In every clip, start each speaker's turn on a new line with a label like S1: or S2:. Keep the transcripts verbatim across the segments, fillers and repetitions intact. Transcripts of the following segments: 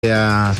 S1: a,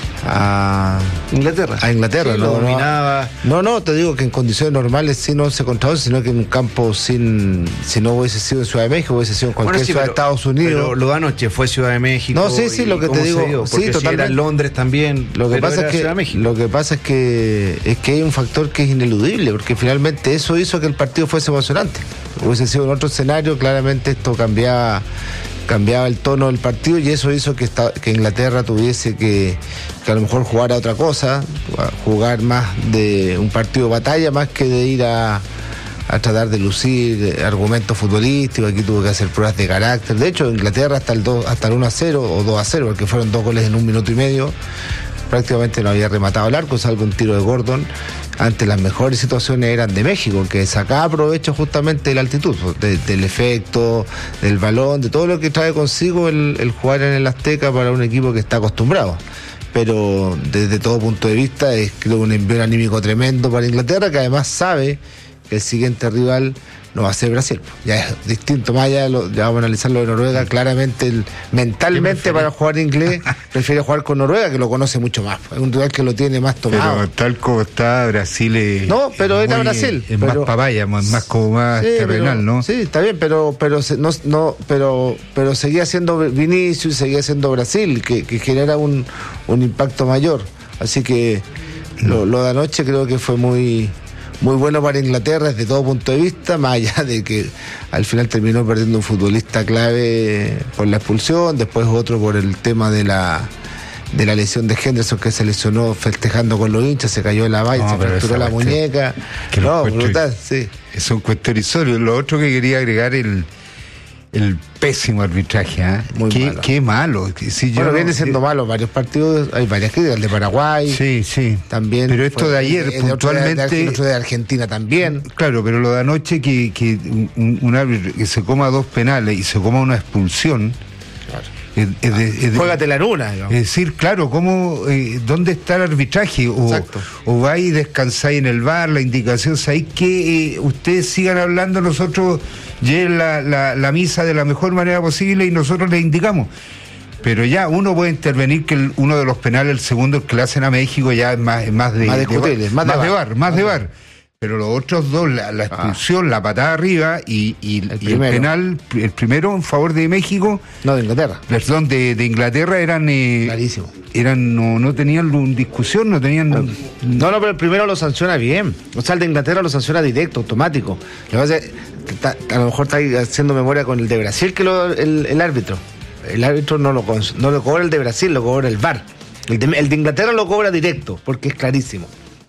S1: a
S2: Inglaterra.
S1: A Inglaterra,
S2: sí,
S1: no,
S2: lo dominaba.
S1: No, no, te digo que en condiciones normales sin once contra once, sino que en un campo sin, si no hubiese sido en Ciudad de México, hubiese sido en cualquier
S2: Bueno, sí,
S1: ciudad
S2: pero,
S1: de Estados Unidos.
S2: Pero lo de anoche fue Ciudad de México.
S1: No, sí, sí, lo que te digo,
S2: dio,
S1: sí, totalmente.
S2: Si era en Londres también.
S1: Lo que pasa
S2: era
S1: es que
S2: Ciudad de México.
S1: lo que pasa es que es que hay un factor que es ineludible, porque finalmente eso hizo que el partido fuese emocionante. Hubiese sido en otro escenario, claramente esto cambiaba cambiaba el tono del partido y eso hizo que, esta, que Inglaterra tuviese que, que a lo mejor jugar a otra cosa, jugar más de un partido de batalla más que de ir a, a tratar de lucir argumentos futbolísticos. Aquí tuvo que hacer pruebas de carácter. De hecho, Inglaterra hasta el, dos, hasta el uno a cero o dos a cero, porque fueron dos goles en un minuto y medio, prácticamente no había rematado el arco, salvo un tiro de Gordon. Ante las mejores situaciones eran de México, que sacaba provecho justamente de la altitud, de, del efecto, del balón, de todo lo que trae consigo el, el jugar en el Azteca para un equipo que está acostumbrado. Pero desde todo punto de vista es, creo, un envío anímico tremendo para Inglaterra, que además sabe que el siguiente rival no va a ser Brasil. Ya es distinto, más allá, lo, ya vamos a analizar lo de Noruega. Claramente, el, mentalmente para jugar inglés, prefiere jugar con Noruega, que lo conoce mucho más. Es un rival que lo tiene más tomado.
S3: Pero tal como está, Brasil es.
S1: No, pero
S3: es
S1: era
S3: muy,
S1: Brasil.
S3: Es
S1: pero,
S3: más papaya, más, más como más
S1: sí,
S3: terrenal,
S1: pero,
S3: ¿no?
S1: Sí, está bien, pero pero no, no pero pero seguía siendo Vinicius y seguía siendo Brasil, que, que genera un, un impacto mayor. Así que lo, lo de anoche creo que fue muy. Muy bueno para Inglaterra desde todo punto de vista, más allá de que al final terminó perdiendo un futbolista clave por la expulsión, después otro por el tema de la de la lesión de Henderson, que se lesionó festejando con los hinchas, se cayó de la valla, no, se fracturó la cuestión, muñeca.
S3: Que
S1: no, brutal, sí.
S3: Es un cuestión irrisorio. Lo otro que quería agregar, el el pésimo arbitraje, ¿eh?
S1: Muy
S3: qué
S1: malo.
S3: Qué malo. Si
S1: bueno,
S3: yo,
S1: viene siendo eh, malo varios partidos, hay varias críticas, el de Paraguay.
S3: Sí, sí.
S1: También.
S3: Pero esto de ayer,
S1: el,
S3: puntualmente.
S1: Otro de, el otro de Argentina también.
S3: Claro, pero lo de anoche, que, que un, un árbitro que se coma dos penales y se coma una expulsión.
S1: Claro.
S3: Es, es de, es de,
S1: Juégate la luna, digamos.
S3: Es decir, claro, ¿cómo, eh, ¿dónde está el arbitraje? O, o vais y descansáis en el bar, la indicación, ¿sabéis que eh, ustedes sigan hablando, nosotros lleven la, la, la misa de la mejor manera posible y nosotros les indicamos? Pero ya uno puede intervenir que el, uno de los penales, el segundo, el que le hacen a México, ya es más, es más de,
S1: más,
S3: de,
S1: de,
S3: de,
S1: más,
S3: más
S1: de
S3: de
S1: bar,
S3: bar, más de bar. Pero los otros dos, la, la expulsión, ah. la patada arriba y, y, el, y el penal, el primero en favor de México.
S1: No, de Inglaterra.
S3: Perdón, de, de Inglaterra eran. Eh,
S1: Clarísimo.
S3: Eran, no, no tenían discusión, no tenían.
S1: No, no, pero el primero lo sanciona bien. O sea, el de Inglaterra lo sanciona directo, automático. Lo que pasa es que a lo mejor está haciendo memoria con el de Brasil, que lo, el, el árbitro. El árbitro no lo, no lo cobra el de Brasil, lo cobra el V A R. El de, el de Inglaterra lo cobra directo, porque es clarísimo.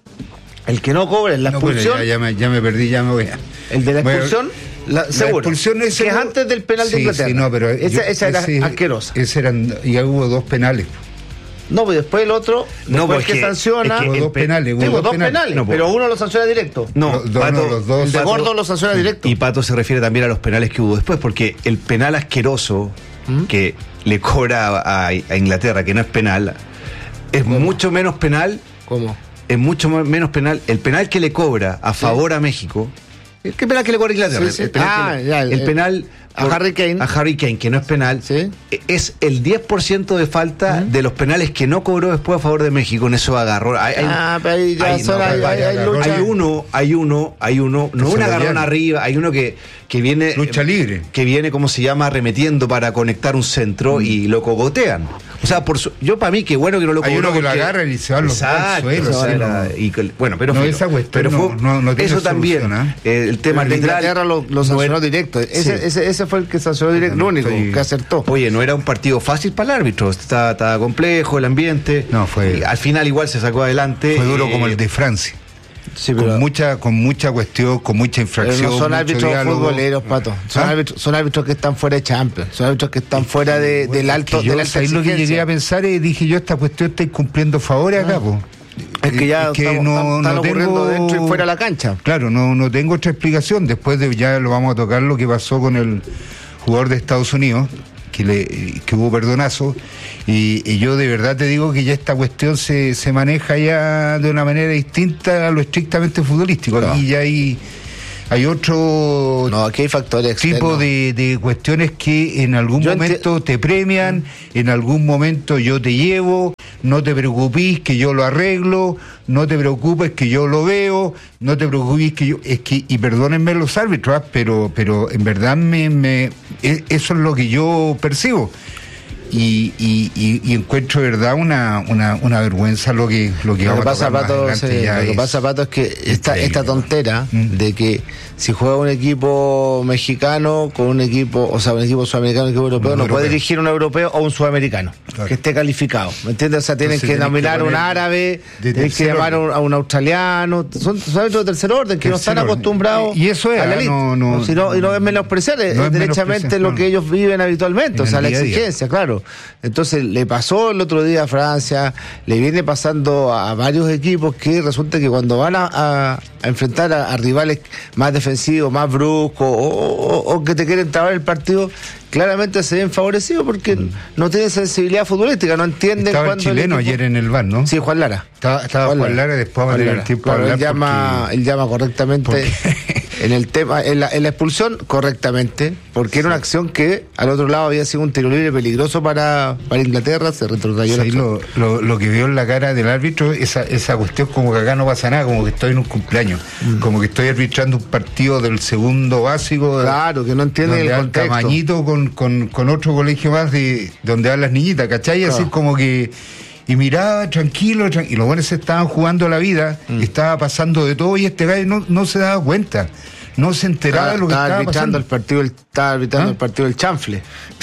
S1: El que no cobra es la expulsión.
S3: No, ya, ya, me, ya me perdí, ya me voy a...
S1: El de la expulsión, la,
S3: la
S1: seguro.
S3: expulsión ese
S1: que es antes del penal
S3: sí,
S1: de Inglaterra.
S3: Sí, no, pero
S1: esa,
S3: yo,
S1: esa era
S3: ese,
S1: asquerosa.
S3: Ese eran, ya hubo dos penales.
S1: No, pues después el otro,
S2: no,
S1: después que sanciona.
S3: Es que hubo dos penales. Hubo
S1: sí,
S3: dos,
S1: dos
S3: penales,
S1: penales
S2: no,
S1: pero uno lo sanciona directo.
S2: No,
S3: los, dos,
S2: Pato,
S3: no, los dos.
S1: El de Gordo lo sanciona
S2: sí.
S1: directo.
S2: Y Pato se refiere también a los penales que hubo después, porque el penal asqueroso ¿Mm? que le cobra a, a Inglaterra, que no es penal, es ¿Cómo? mucho menos penal.
S1: ¿Cómo?
S2: Es mucho menos penal. El penal que le cobra a favor sí. a México. ¿Qué penal que le cobra a Inglaterra?
S1: Sí, sí.
S2: El penal,
S1: ah,
S2: que,
S1: ya,
S2: el, el penal
S1: a Harry Kane.
S2: A Harry Kane, que no es penal.
S1: ¿Sí?
S2: Es el diez por ciento de falta ¿Mm? de los penales que no cobró después a favor de México. En eso agarró. Hay,
S1: ah, pero ahí ya
S2: hay,
S1: son,
S2: no,
S1: hay, hay, hay,
S2: hay, hay uno, hay uno, hay uno, no un agarrón arriba, hay uno que, que viene.
S3: Lucha libre.
S2: Que viene, ¿cómo se llama? Arremetiendo para conectar un centro mm. y lo cogotean. O sea, por su, yo para mí, qué bueno que no lo cobró.
S3: Hay uno que
S2: porque,
S3: lo agarra y se va los al suelo.
S2: Sí, era,
S3: no.
S2: y, bueno, pero,
S3: no,
S2: fue,
S3: esa
S2: pero fue,
S3: no, no, no tiene
S2: eso también,
S3: solución, ¿eh?
S2: eh, el tema
S1: el de
S2: arbitral.
S1: Inglaterra lo, lo sancionó no directo. Ese, sí. ese, ese fue el que sancionó directo, no, el único estoy... que acertó.
S2: Oye, no era un partido fácil para el árbitro, estaba, estaba complejo el ambiente.
S3: No, fue.
S2: Y al final igual se sacó adelante.
S3: Fue duro eh, como el de Francia.
S1: Sí, pero,
S3: con mucha con mucha cuestión, con mucha infracción.
S1: No son árbitros diálogo. futboleros, Pato. Son, ¿Ah? árbitros, son árbitros que están fuera de Champions. Son árbitros que están fuera de, bueno, del alto.
S3: Yo,
S1: de la alta
S3: lo que llegué a pensar y dije yo, esta cuestión está cumpliendo favores acá, po.
S1: Es que ya
S3: es que
S1: estamos,
S3: no,
S1: están
S3: no
S1: ocurriendo
S3: tengo,
S1: dentro y fuera de la cancha.
S3: Claro, no, no tengo otra explicación. Después de ya lo vamos a tocar lo que pasó con el jugador de Estados Unidos, que le que hubo perdonazo. Y, y yo de verdad te digo que ya esta cuestión se, se maneja ya de una manera distinta a lo estrictamente futbolístico. Aquí ya hay hay otro
S1: no, aquí hay factores
S3: tipo de, de cuestiones que en algún yo momento enti- te premian, en algún momento yo te llevo, no te preocupes que yo lo arreglo, no te preocupes que yo lo veo, no te preocupes que yo... Es que, y perdónenme los árbitros, pero, pero en verdad me, me eso es lo que yo percibo. Y, y, y, y encuentro de verdad una, una, una vergüenza lo que lo que,
S1: lo
S3: vamos
S1: que pasa,
S3: a
S1: Pato, sí, lo que pasa, Pato, es que esta, esta tontera mm. de que si juega un equipo mexicano con un equipo, o sea, un equipo sudamericano, un equipo europeo, no, no europeo. puede dirigir un europeo o un sudamericano claro. que esté calificado, ¿me entiendes? O sea, tienen Entonces, que nominar a un árabe, tienen que llamar a un, a un australiano, son árbitros de tercer orden que tercer no están orden. acostumbrados
S3: y eso es,
S1: a la elite, no, no, si no, y no es menospreciar, es no derechamente lo que ellos viven habitualmente, o sea, la exigencia, claro. Entonces le pasó el otro día a Francia, le viene pasando a, a varios equipos que resulta que cuando van a, a, a enfrentar a, a rivales más defensivos, más bruscos, o, o, o que te quieren trabar el partido, claramente se ven favorecidos porque mm. no tienen sensibilidad futbolística, no entienden.
S3: Estaba el chileno el equipo... ayer en el V A R, ¿no?
S1: Sí, Juan Lara.
S3: Estaba, estaba Juan, Juan Lara, Lara después vamos a tener tiempo
S1: claro,
S3: a hablar
S1: él llama,
S3: porque...
S1: él llama correctamente... Porque... En el tema, en la, en la expulsión, correctamente, porque sí. era una acción que al otro lado había sido un tiro libre peligroso para, para Inglaterra, se retrocedió.
S3: Sí, lo, lo, lo que vio en la cara del árbitro, esa, esa cuestión como que acá no pasa nada, como que estoy en un cumpleaños, mm. como que estoy arbitrando un partido del segundo básico.
S1: Claro, que no entienden el contexto.
S3: Tamañito con, con, con otro colegio más de donde van las niñitas, ¿cachai? Claro. Así como que... Y miraba tranquilo, tranquilo, y los buenos se estaban jugando la vida, mm. estaba pasando de todo, y este gallo no, no se daba cuenta, no se enteraba de lo que estaba,
S1: estaba
S3: pasando.
S1: El partido, estaba arbitrando ¿Ah? el partido del chanfle,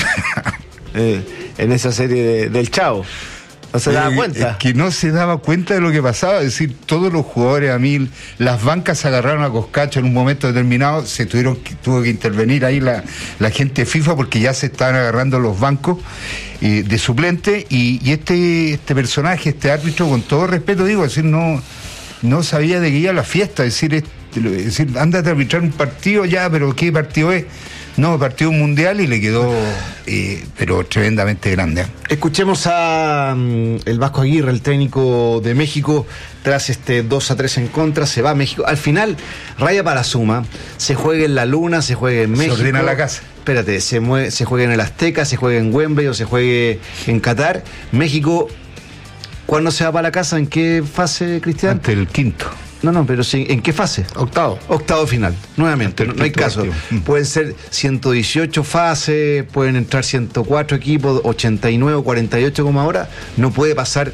S1: eh, en esa serie de, del Chavo. No se daba eh, cuenta.
S3: Es que no se daba cuenta de lo que pasaba, es decir, todos los jugadores a mil, las bancas se agarraron a Coscacho en un momento determinado, se tuvieron que, tuvo que intervenir ahí la, la gente FIFA porque ya se estaban agarrando los bancos eh, de suplente y, y este, este personaje, este árbitro, con todo respeto digo, es decir, no, no sabía de qué iba la fiesta, es decir, es, es decir, ándate a arbitrar un partido ya, pero ¿qué partido es? No, partido mundial y le quedó, eh, pero tremendamente grande.
S2: Escuchemos a um, el Vasco Aguirre, el técnico de México, tras este dos a tres en contra, se va a México. Al final, raya para la suma, se juega en la Luna, se juega en México.
S3: Se ordena la casa.
S2: Espérate, se, mueve, se juega en el Azteca, se juega en Wembley o se juegue en Qatar. México, ¿cuándo se va para la casa? ¿En qué fase, Cristian?
S3: Ante el quinto.
S2: No, no, pero sí, ¿en qué fase?
S1: Octavo.
S2: Octavo final, nuevamente, no, no hay caso. Pueden ser ciento dieciocho fases, pueden entrar ciento cuatro equipos, ochenta y nueve, cuarenta y ocho como ahora, no puede pasar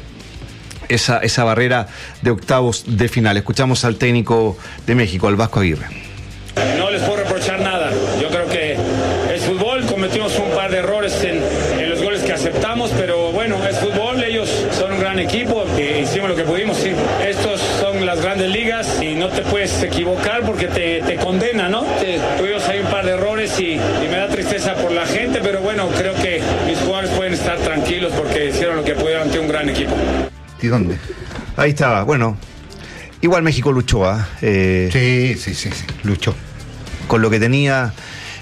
S2: esa, esa barrera de octavos de final. Escuchamos al técnico de México, al Vasco Aguirre.
S4: No les puedo reprochar nada, yo creo que es fútbol, cometimos un par de errores en, en los goles que aceptamos, pero bueno, es fútbol, ellos son un gran equipo, y hicimos lo que pudimos, sí. Estos son las grandes ligas y no te puedes equivocar porque te, te condena, ¿no? Te, tuvimos ahí un par de errores y, y me da tristeza por la gente, pero bueno, creo que mis jugadores pueden estar tranquilos porque hicieron lo que pudieron ante un gran equipo.
S3: ¿Y dónde?
S2: Ahí estaba, bueno, igual México luchó, ¿ah? ¿eh?
S3: Sí, sí, sí, sí, luchó.
S2: Con lo que tenía...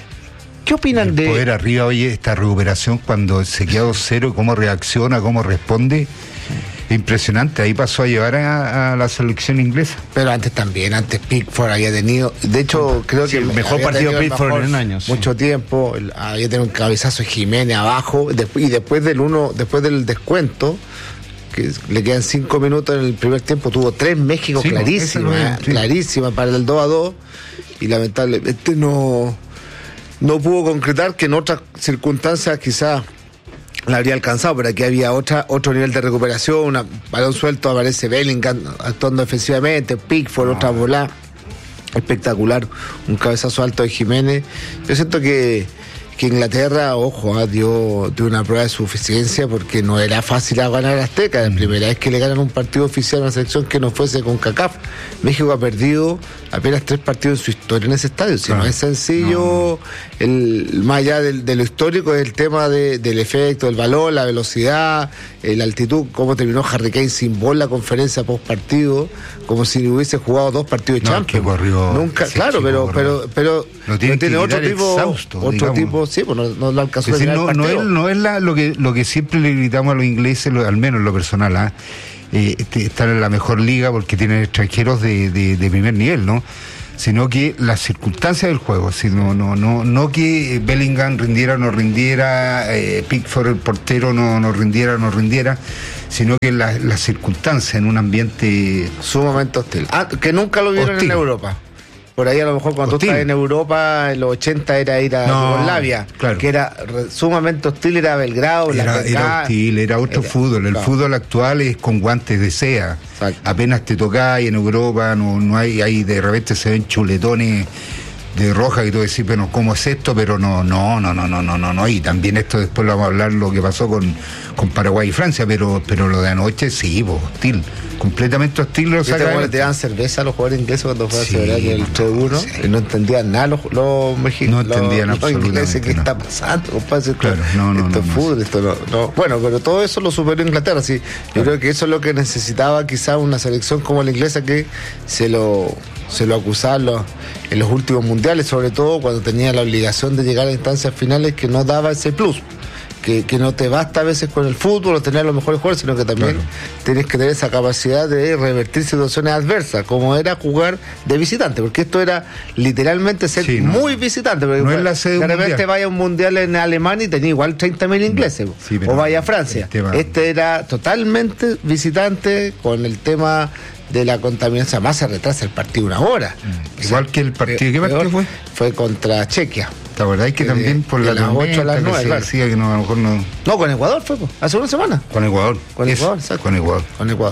S2: ¿Qué opinan
S3: el
S2: de...?
S3: Poder arriba, oye, esta recuperación cuando se queda dos cero, cómo reacciona, cómo responde... Impresionante, ahí pasó a llevar a, a la selección inglesa.
S1: Pero antes también, antes Pickford había tenido, de hecho creo sí, que
S2: el mejor partido de Pickford en años.
S1: Mucho sí. tiempo, había tenido un cabezazo de Jiménez abajo, y después del uno, después del descuento, que le quedan cinco minutos en el primer tiempo, tuvo tres México sí, clarísimas, sí. clarísimas para el dos a dos, y lamentablemente no, no pudo concretar, que en otras circunstancias quizás la habría alcanzado, pero aquí había otra otro nivel de recuperación, una balón suelto, aparece Bellingham actuando defensivamente, Pickford, no. otra bola espectacular, un cabezazo alto de Jiménez. Yo siento que, que Inglaterra, ojo, dio, dio una prueba de suficiencia porque no era fácil a ganar a Azteca, la primera vez que le ganan un partido oficial a una selección que no fuese con CONCACAF. México ha perdido apenas tres partidos en su historia en ese estadio, si no, no es sencillo, no. el, más allá de, de lo histórico es el tema de, del efecto, del valor, la velocidad, eh, la altitud, cómo terminó Harry Kane sin bola la conferencia post partido, como si hubiese jugado dos partidos de
S3: no,
S1: Champions.
S3: Corrió,
S1: Nunca, claro, pero, pero, pero
S3: no tiene,
S1: tiene otro tipo,
S3: exhausto,
S1: otro
S3: digamos.
S1: tipo, sí, pues no, no lo alcanzó
S3: es decir,
S1: a
S3: no, no es, no es la, lo que lo que siempre le gritamos a los ingleses, lo, al menos en lo personal, ¿eh? Eh, este, estar en la mejor liga porque tienen extranjeros de, de, de primer nivel, ¿no? sino que las circunstancias del juego, sino, no, no, no que Bellingham rindiera o no rindiera, eh, Pickford el portero no, no rindiera o no rindiera, sino que las la circunstancias en un ambiente
S1: sumamente hostil. Ah, que nunca lo vieron hostil en Europa. Por ahí a lo mejor cuando hostil. Tú estás en Europa, en los ochenta era ir a no, Yugoslavia, claro. que era sumamente hostil, era Belgrado,
S3: era,
S1: la
S3: era hostil, era otro era, fútbol. El claro. fútbol actual es con guantes de seda. Exacto. Apenas te tocás y en Europa no, no hay, hay, de repente se ven chuletones de roja y tú decís, bueno, ¿cómo es esto? Pero no, no, no, no, no, no, no, no. Y también esto después lo vamos a hablar lo que pasó con, con Paraguay y Francia, pero, pero lo de anoche sí, pues, hostil. Completamente hostil lo saca.
S1: Te daban cerveza a los jugadores ingleses cuando fue a celebrar el tres uno sí. y no entendían nada los, los mexicanos.
S3: No entendían
S1: los,
S3: absolutamente
S1: los ingleses, ¿qué
S3: no.
S1: está pasando, compadre?
S3: Claro,
S1: esto,
S3: no, no,
S1: esto
S3: no,
S1: es fútbol, no, esto no, no. Bueno, pero todo eso lo superó Inglaterra, sí. Yo claro. creo que eso es lo que necesitaba quizás una selección como la inglesa, que se lo se lo acusaba los, en los últimos mundiales, sobre todo cuando tenía la obligación de llegar a instancias finales, que no daba ese plus. Que, que no te basta a veces con el fútbol o tener los mejores jugadores, sino que también claro. tienes que tener esa capacidad de revertir situaciones adversas, como era jugar de visitante, porque esto era literalmente ser sí, no. muy visitante, porque
S3: no es la sede
S1: de repente vaya a un mundial en Alemania y tenía igual treinta mil ingleses, sí, o vaya a Francia. Este, este era totalmente visitante, con el tema de la contaminación. Más se retrasa el partido una hora.
S3: Mm. Igual sea, que el partido, ¿qué partido fue?
S1: Fue contra Chequia.
S3: La verdad es que, que también por la
S1: las ocho a las nueve,
S3: claro. decía que no, a lo mejor no.
S1: No, con Ecuador fue, hace una semana.
S3: Con Ecuador.
S1: Con Eso, Ecuador, exacto.
S3: Con Ecuador.
S1: Con Ecuador.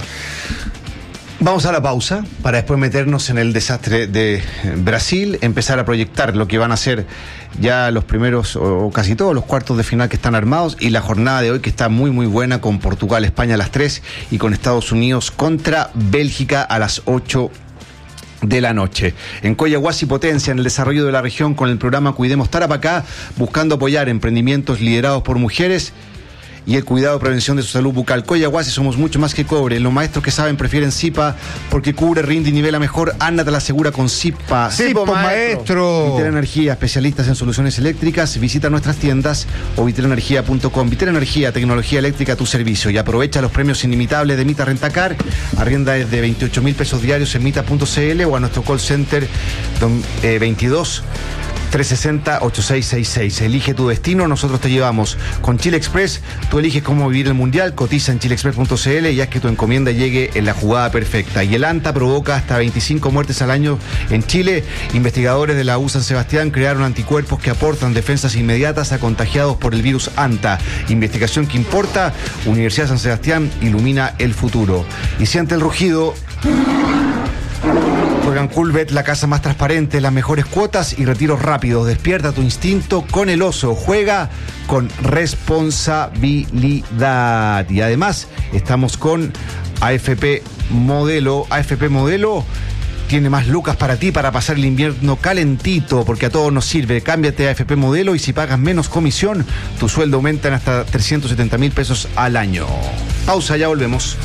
S2: Vamos a la pausa para después meternos en el desastre de Brasil, empezar a proyectar lo que van a ser ya los primeros o casi todos los cuartos de final que están armados, y la jornada de hoy que está muy muy buena, con Portugal, España a las tres y con Estados Unidos contra Bélgica a las ocho de la noche. En Coyahuasi potencia en el desarrollo de la región con el programa Cuidemos Tarapacá, buscando apoyar emprendimientos liderados por mujeres y el cuidado y prevención de su salud bucal. Coyahuasi somos mucho más que cobre. Los maestros que saben prefieren Zipa porque cubre, rinde y nivela mejor. Anda te la asegura con Zipa.
S3: Zipa, maestro.
S2: Vitera Energía, especialistas en soluciones eléctricas. Visita nuestras tiendas o vitera energía punto com. Vitera Energía, tecnología eléctrica a tu servicio. Y aprovecha los premios inimitables de Mita Rentacar. Arrienda desde veintiocho mil pesos diarios en mita punto cl o a nuestro call center eh, veintidós trescientos sesenta, ochenta y seis sesenta y seis. Elige tu destino, nosotros te llevamos. Con Chile Express, tú eliges cómo vivir el mundial. Cotiza en chile express punto cl y haz que tu encomienda llegue en la jugada perfecta. Y el ANTA provoca hasta veinticinco muertes al año en Chile. Investigadores de la U San Sebastián crearon anticuerpos que aportan defensas inmediatas a contagiados por el virus ANTA. Investigación que importa. Universidad San Sebastián ilumina el futuro. Y siente el rugido. Juegan Coolbet, la casa más transparente, las mejores cuotas y retiros rápidos. Despierta tu instinto con el oso. Juega con responsabilidad. Y además estamos con A F P Modelo. A F P Modelo tiene más lucas para ti para pasar el invierno calentito, porque a todos nos sirve. Cámbiate a A F P Modelo y si pagas menos comisión, tu sueldo aumenta en hasta trescientos setenta mil pesos al año. Pausa, ya volvemos.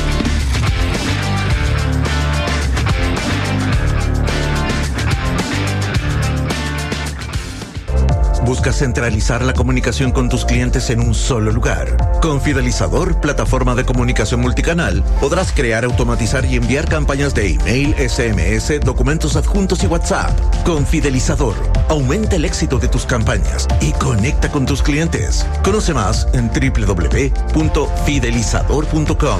S5: ¿Buscas centralizar la comunicación con tus clientes en un solo lugar? Con Fidelizador, plataforma de comunicación multicanal, podrás crear, automatizar y enviar campañas de email, S M S, documentos adjuntos y WhatsApp. Con Fidelizador, aumenta el éxito de tus campañas y conecta con tus clientes. Conoce más en doble u doble u doble u punto fidelizador punto com.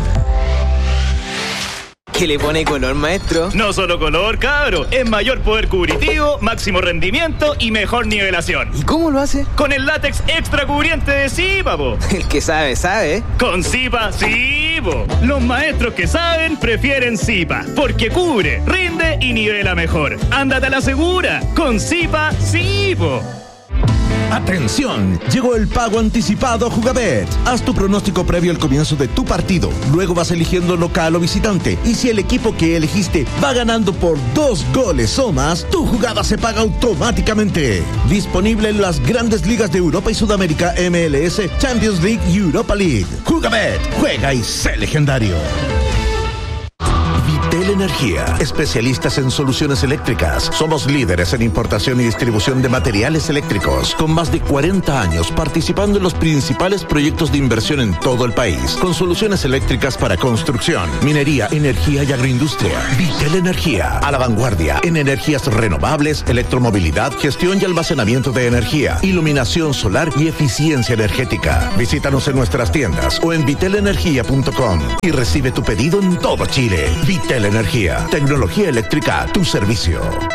S6: ¿Qué le pone color, maestro?
S7: No solo color, cabro. Es mayor poder cubritivo, máximo rendimiento y mejor nivelación.
S6: ¿Y cómo lo hace?
S7: Con el látex extra cubriente de Zipa, po.
S6: El que sabe, sabe.
S7: Con Zipa, sí, po. Los maestros que saben prefieren Zipa, porque cubre, rinde y nivela mejor. Ándate a la segura. Con Zipa, sí, po.
S5: ¡Atención! Llegó el pago anticipado a Jugabet. Haz tu pronóstico previo al comienzo de tu partido. Luego vas eligiendo local o visitante. Y si el equipo que elegiste va ganando por dos goles o más, tu jugada se paga automáticamente. Disponible en las grandes ligas de Europa y Sudamérica, M L S, Champions League y Europa League. Jugabet. Juega y sé legendario. Vitel Energía, especialistas en soluciones eléctricas. Somos líderes en importación y distribución de materiales eléctricos, con más de cuarenta años participando en los principales proyectos de inversión en todo el país, con soluciones eléctricas para construcción, minería, energía y agroindustria. Vitel Energía, a la vanguardia en energías renovables, electromovilidad, gestión y almacenamiento de energía, iluminación solar y eficiencia energética. Visítanos en nuestras tiendas o en vitel energía punto com y recibe tu pedido en todo Chile. Vitel Energía, tecnología eléctrica a tu servicio.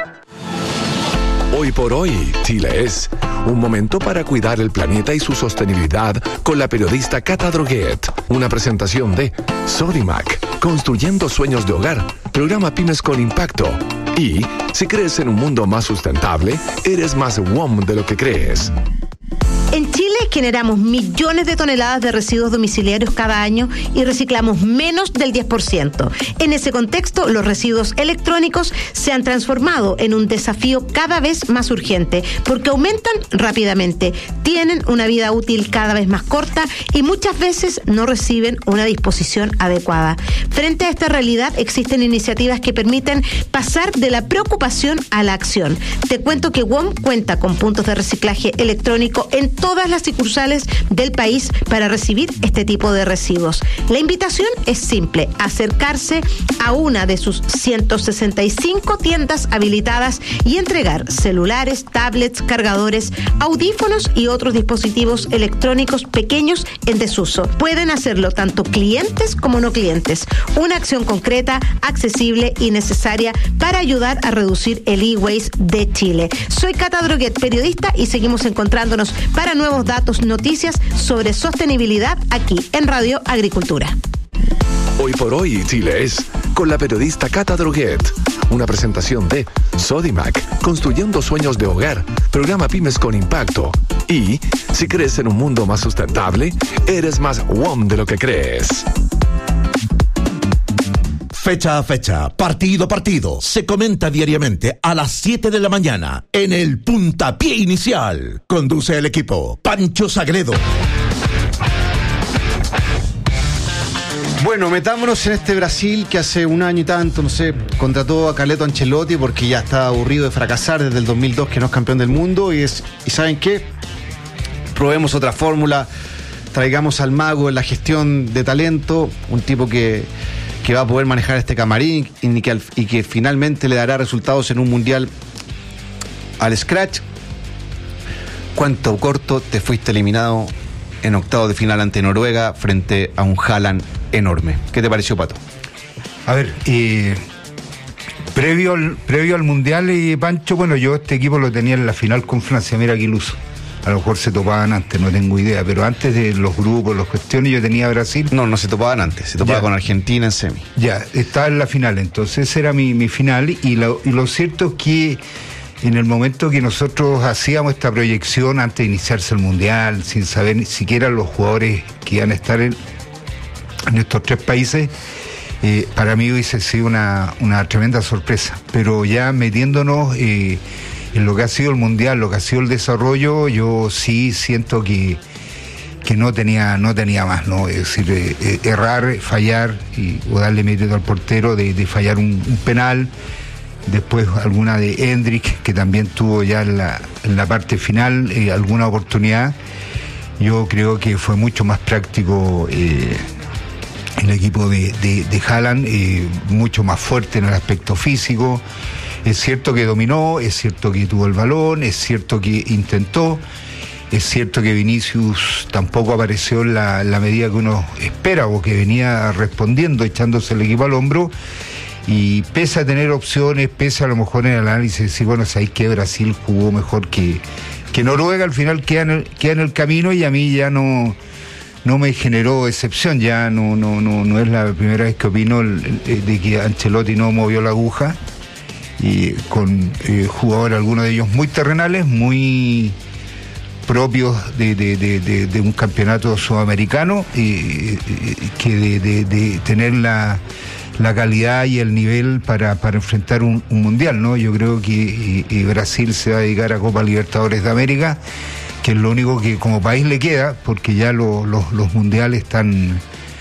S8: Hoy por hoy, Chile es un momento para cuidar el planeta y su sostenibilidad con la periodista Cata Droguet. Una presentación de Sodimac, construyendo sueños de hogar, programa Pymes con Impacto. Y si crees en un mundo más sustentable, eres más W O M de lo que crees.
S9: En Chile generamos millones de toneladas de residuos domiciliarios cada año y reciclamos menos del diez por ciento. En ese contexto, los residuos electrónicos se han transformado en un desafío cada vez más urgente porque aumentan rápidamente, tienen una vida útil cada vez más corta y muchas veces no reciben una disposición adecuada. Frente a esta realidad, existen iniciativas que permiten pasar de la preocupación a la acción. Te cuento que W O M cuenta con puntos de reciclaje electrónico en todas las sucursales del país para recibir este tipo de residuos. La invitación es simple: acercarse a una de sus ciento sesenta y cinco tiendas habilitadas y entregar celulares, tablets, cargadores, audífonos y otros dispositivos electrónicos pequeños en desuso. Pueden hacerlo tanto clientes como no clientes. Una acción concreta, accesible y necesaria para ayudar a reducir el e-waste de Chile. Soy Cata Droguet, periodista, y seguimos encontrándonos para nuevos datos, noticias sobre sostenibilidad aquí en Radio Agricultura.
S8: Hoy por hoy, Chile es con la periodista Cata Droguet. Una presentación de Sodimac, construyendo sueños de hogar, programa Pymes con Impacto. Y si crees en un mundo más sustentable, eres más W O M de lo que crees.
S5: Fecha a fecha, partido a partido, se comenta diariamente a las siete de la mañana en el Puntapié Inicial. Conduce el equipo Pancho Sagredo.
S2: Bueno, metámonos en este Brasil que hace un año y tanto, no sé, contrató a Carleto Ancelotti porque ya está aburrido de fracasar desde el dos mil dos, que no es campeón del mundo. Y, es, y ¿saben qué? Probemos otra fórmula, traigamos al mago en la gestión de talento, un tipo que... que va a poder manejar este camarín y que, y que finalmente le dará resultados en un mundial al scratch. ¿Cuánto corto te fuiste eliminado en octavos de final ante Noruega frente a un Haaland enorme? ¿Qué te pareció, Pato?
S3: A ver, eh, previo, al, previo al mundial, y Pancho, bueno, yo este equipo lo tenía en la final con Francia, mira qué iluso. A lo mejor se topaban antes, no tengo idea, pero antes de los grupos, las cuestiones, yo tenía a Brasil.
S2: No, no se topaban antes, se topaba ya con Argentina en semi.
S3: Ya, estaba en la final, entonces esa era mi, mi final, y lo, y lo cierto es que en el momento que nosotros hacíamos esta proyección antes de iniciarse el Mundial, sin saber ni siquiera los jugadores que iban a estar en, en estos tres países, eh, para mí hubiese sido una, una tremenda sorpresa, pero ya metiéndonos... Eh, en lo que ha sido el mundial, lo que ha sido el desarrollo, yo sí siento que, que no tenía no tenía más, ¿no? Es decir, eh, errar, fallar y, o darle mérito al portero de, de fallar un, un penal, después alguna de Hendrik, que también tuvo ya en la, en la parte final eh, alguna oportunidad. Yo creo que fue mucho más práctico eh, el equipo de, de, de Haaland, eh, mucho más fuerte en el aspecto físico. Es cierto que dominó, es cierto que tuvo el balón, es cierto que intentó, es cierto que Vinicius tampoco apareció en la, en la medida que uno espera o que venía respondiendo, echándose el equipo al hombro, y pese a tener opciones, pese a lo mejor en el análisis decir, bueno, sabéis que Brasil jugó mejor que, que Noruega, al final queda en, el, queda en el camino, y a mí ya no... no me generó excepción, ya no, no, no, no es la primera vez que opino el, el, de que Ancelotti no movió la aguja, y con eh, jugadores, algunos de ellos muy terrenales, muy propios de, de, de, de, de un campeonato sudamericano, eh, eh, que de, de, de tener la, la calidad y el nivel para, para enfrentar un, un mundial, ¿no? Yo creo que eh, Brasil se va a dedicar a Copa Libertadores de América, que es lo único que como país le queda, porque ya lo, lo, los mundiales están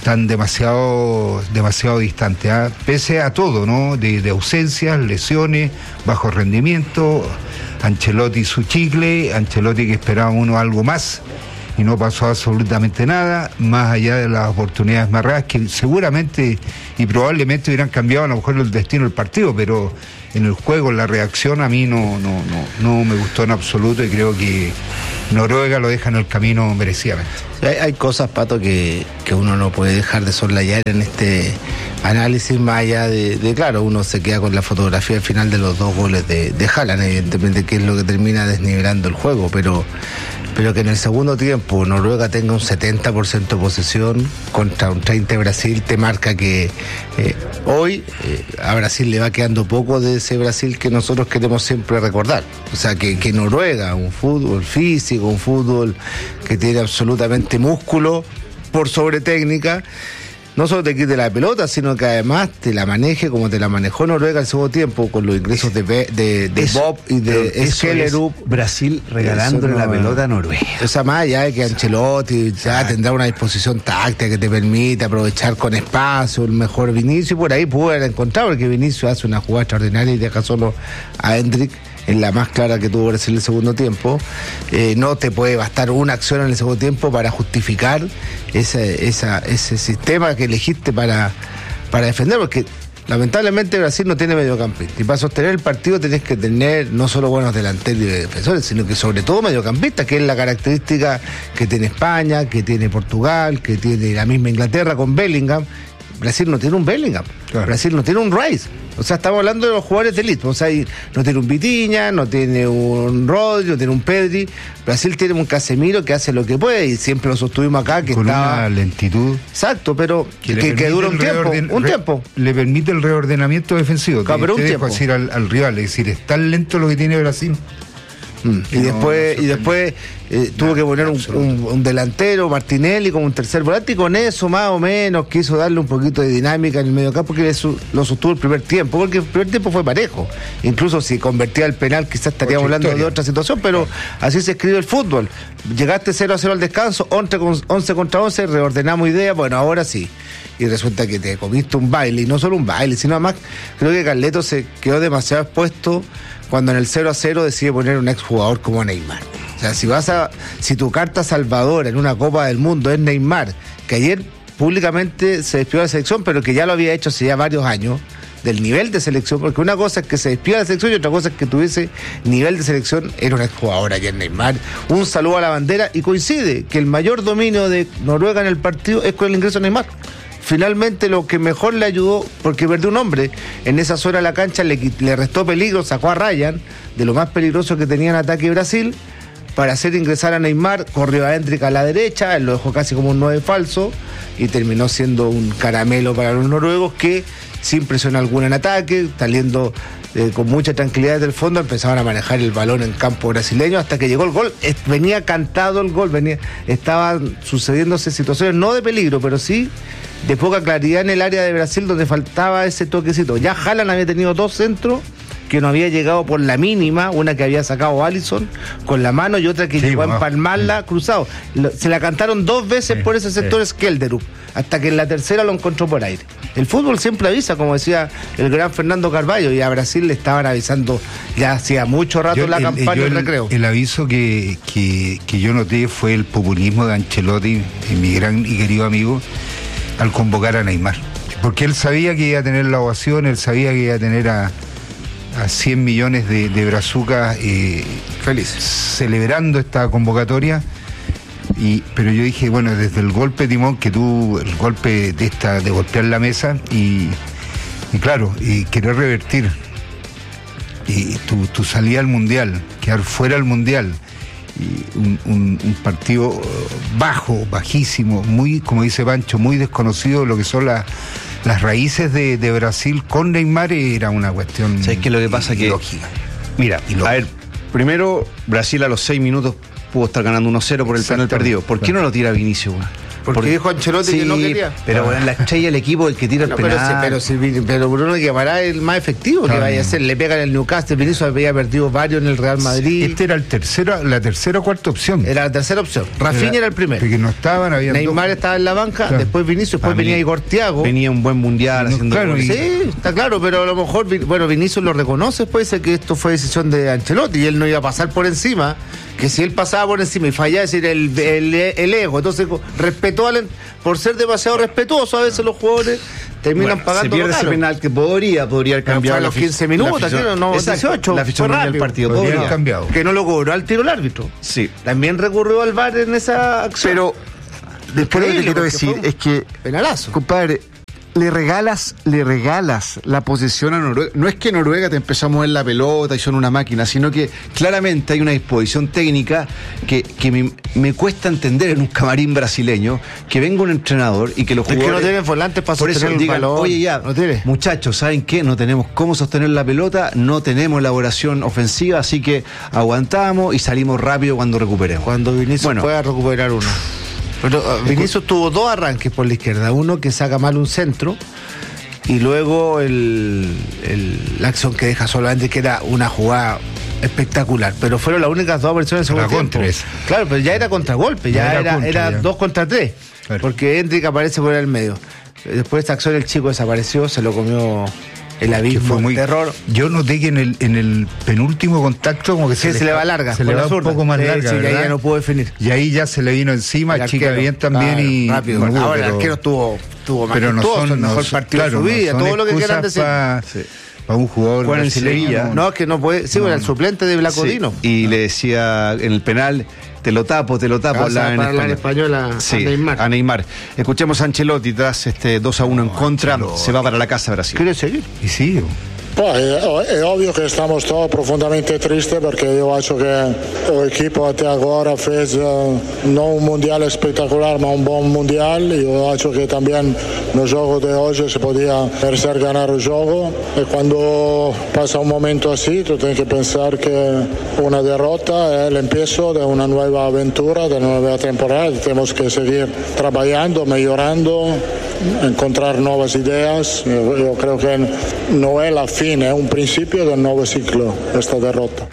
S3: están demasiado demasiado distantes, ¿eh? Pese a todo, ¿no? De, de ausencias, lesiones, bajo rendimiento, Ancelotti su chicle, Ancelotti que esperaba uno algo más y no pasó absolutamente nada, más allá de las oportunidades más raras que seguramente y probablemente hubieran cambiado a lo mejor el destino del partido, pero en el juego, en la reacción, a mí no, no, no, no me gustó en absoluto y creo que Noruega lo deja en el camino merecidamente.
S1: Hay, hay cosas, Pato, que, que uno no puede dejar de soslayar en este análisis, más allá de, de, claro, uno se queda con la fotografía al final de los dos goles de, de Haaland, evidentemente, que es lo que termina desnivelando el juego, pero pero que en el segundo tiempo Noruega tenga un setenta por ciento de posesión contra un treinta de Brasil, te marca que eh, hoy eh, a Brasil le va quedando poco de ese Brasil que nosotros queremos siempre recordar. O sea, que, que Noruega, un fútbol físico, un fútbol que tiene absolutamente músculo por sobre técnica, no solo te quite la pelota, sino que además te la maneje como te la manejó Noruega el segundo tiempo, con los ingresos de, de, de eso, Bob y de Skellerup.
S2: Brasil regalándole no, la pelota a Noruega.
S1: O sea, más allá de que Ancelotti ya tendrá una disposición táctica que te permite aprovechar con espacio el mejor Vinicius, por ahí pudo haber encontrado, porque Vinicius hace una jugada extraordinaria y deja solo a Hendrik en la más clara que tuvo Brasil el segundo tiempo. Eh, no te puede bastar una acción en el segundo tiempo para justificar ese, esa, ese sistema que elegiste para, para defender, porque lamentablemente Brasil no tiene mediocampista, y para sostener el partido tenés que tener no solo buenos delanteros y defensores, sino que sobre todo mediocampistas, que es la característica que tiene España, que tiene Portugal, que tiene la misma Inglaterra con Bellingham. Brasil no tiene un Bellingham, claro. Brasil no tiene un Rice. O sea, estamos hablando de los jugadores de élite. O sea, no tiene un Vitinha, no tiene un Rodri, no tiene un Pedri. Brasil tiene un Casemiro que hace lo que puede y siempre lo sostuvimos acá, que
S3: con
S1: estaba...
S3: una lentitud.
S1: Exacto, pero que, que, que dura un tiempo, reorden... un tiempo.
S3: Le permite el reordenamiento defensivo.
S1: Claro, pero un tiempo.
S3: Decir al, al rival, es decir, es tan lento lo que tiene Brasil.
S1: Mm. Y, no, después, no y después eh, tuvo no, que poner un, un, un delantero, Martinelli, como un tercer volante, y con eso más o menos quiso darle un poquito de dinámica en el mediocampo, que lo sostuvo el primer tiempo, porque el primer tiempo fue parejo. Incluso si convertía el penal quizás estaríamos hablando historia. de otra situación, pero así se escribe el fútbol. Llegaste cero a cero al descanso, once contra once, reordenamos ideas, bueno, ahora sí. Y resulta que te comiste un baile, y no solo un baile, sino además creo que Carleto se quedó demasiado expuesto cuando en el cero a cero decide poner un exjugador como Neymar. O sea, si vas a, si tu carta salvadora en una Copa del Mundo es Neymar, que ayer públicamente se despidió de la selección, pero que ya lo había hecho hace ya varios años, del nivel de selección, porque una cosa es que se despidió de la selección y otra cosa es que tuviese nivel de selección, era un exjugador ayer Neymar. Un saludo a la bandera, y coincide que el mayor dominio de Noruega en el partido es con el ingreso de Neymar. Finalmente lo que mejor le ayudó, porque perdió un hombre en esa zona de la cancha, le, le restó peligro, sacó a Ryan de lo más peligroso que tenía en ataque Brasil para hacer ingresar a Neymar, corrió a Hendrik a la derecha, él lo dejó casi como un nueve falso y terminó siendo un caramelo para los noruegos que sin presión alguna en ataque, saliendo eh, con mucha tranquilidad del fondo, empezaban a manejar el balón en campo brasileño hasta que llegó el gol. Es, venía cantado el gol, venía, estaban sucediéndose situaciones no de peligro, pero sí de poca claridad en el área de Brasil, donde faltaba ese toquecito. Ya Haaland había tenido dos centros que no había llegado por la mínima, una que había sacado Alisson con la mano y otra que sí, llegó wow. a empalmarla sí. cruzado. Se la cantaron dos veces sí, por ese sector sí. Skellerup, hasta que en la tercera lo encontró por aire. El fútbol siempre avisa, como decía el gran Fernando Carvalho, y a Brasil le estaban avisando ya hacía mucho rato yo, la el, campaña del recreo.
S3: El aviso que, que, que yo noté fue el populismo de Ancelotti, mi gran y querido amigo, al convocar a Neymar. Porque él sabía que iba a tener la ovación, él sabía que iba a tener a a cien millones de, de brazucas eh, felices celebrando esta convocatoria, y pero yo dije, bueno, desde el golpe timón que tú, el golpe de esta de golpear la mesa y, y claro, y querer revertir y tu, tu salida al mundial, quedar fuera del mundial, y un, un, un partido bajo, bajísimo, muy, como dice Pancho, muy desconocido lo que son las las raíces de, de Brasil con Neymar, era una cuestión.
S2: ¿Sabes qué es lo que pasa? Que
S3: lógica.
S2: Mira, a ver, primero Brasil a los seis minutos pudo estar ganando uno cero por el penal perdido. ¿Por qué no lo tira Vinicius?
S1: Porque Por, dijo Ancelotti sí, que no quería.
S2: Pero bueno, la estrella del equipo el que tira el no, penal.
S1: Pero, si, pero, si, pero Bruno Guimarães es el más efectivo claro. que vaya a ser. Le pegan el Newcastle, Vinicius había perdido varios en el Real Madrid.
S3: Este era el tercero, la tercera o cuarta opción.
S1: Era la tercera opción. Rafinha era, era el primero.
S3: Porque no estaban, había
S1: Neymar dos... estaba en la banca, claro. después Vinicius, después También venía Igor Thiago.
S2: Venía un buen mundial no, haciendo
S3: claro,
S1: y... Sí, está claro, pero a lo mejor, bueno, Vinicius lo reconoce, pues dice que esto fue decisión de Ancelotti y él no iba a pasar por encima, que si él pasaba por encima y fallaba, es decir, el, el, el ego. Entonces, respetó al, por ser demasiado respetuoso, a veces los jugadores terminan bueno, pagando.
S2: Se pierde ese penal que podría, podría cambiar.
S1: A los quince minutos, la no, dieciocho.
S2: La afición del partido
S1: podría haber cambiado. Que no lo cobró al tiro el árbitro.
S2: Sí.
S1: También recurrió al V A R en esa acción.
S2: Pero, después lo que te quiero decir es que,
S1: penalazo.
S2: Compadre, le regalas, le regalas la posesión a Noruega. No es que Noruega te empezamos en la pelota y son una máquina, sino que claramente hay una disposición técnica que, que me, me cuesta entender en un camarín brasileño, que venga un entrenador y que los jugadores...
S1: Es que no tienen volantes para
S2: por
S1: sostener
S2: eso digan,
S1: el balón.
S2: Oye ya,
S1: no tiene.
S2: Muchachos, ¿saben qué? No tenemos cómo sostener la pelota, no tenemos elaboración ofensiva, así que aguantamos y salimos rápido cuando recuperemos.
S1: Cuando Vinicius bueno, pueda recuperar uno. Pero uh, Vinicius tuvo dos arranques por la izquierda, uno que saca mal un centro y luego el, el, la acción que deja solamente, que era una jugada espectacular, pero fueron las únicas dos versiones en el segundo tiempo. Esa. Claro, pero ya era contragolpe, ya, ya era, era, contra, era ya. dos contra tres, claro. Porque Hendrik aparece por el medio. Después de esta acción el chico desapareció, se lo comió el abismo,
S3: fue muy terror. Yo noté que en el en el penúltimo contacto como que
S1: sí, se, se le, le va larga,
S3: se le va un poco más larga,
S1: sí, y ahí ya no pudo definir.
S3: Y ahí ya se le vino encima, el chica bien también claro, y
S1: rápido. Bueno, ahora pero, el arquero estuvo tuvo
S3: pero no son,
S1: el mejor
S3: no,
S1: partido claro, de su vida, no todo lo que quieran decir.
S3: Pa, sí. Para un jugador
S2: bueno, en Sevilla.
S1: No, es que no puede, sí, no, bueno, el suplente de Blacodino.
S2: Sí, y le decía en el penal, te lo tapo, te lo tapo.
S1: La, en, en español a,
S2: sí,
S1: a Neymar.
S2: A Neymar. Escuchemos a Ancelotti tras este dos a uno no, en contra, Ancelotti. Se va para la casa Brasil.
S1: ¿Quiere seguir?
S3: Y sigue.
S10: Poi è, è ovvio che stiamo todos profondamente tristes perché io acho che l'equipo até agora fez non un mondiale espetacular ma un buon mondiale. Io acho che también no jogo de hoje se podía merecer ganar el jogo e quando pasa un momento así tú tienes que pensar que una derrota es el empiezo de una nueva aventura, de una nueva temporada. Tenemos que seguir trabajando, mejorando, encontrar nuevas ideas. Yo, yo creo que no es la fin, es un principio del nuevo ciclo esta derrota.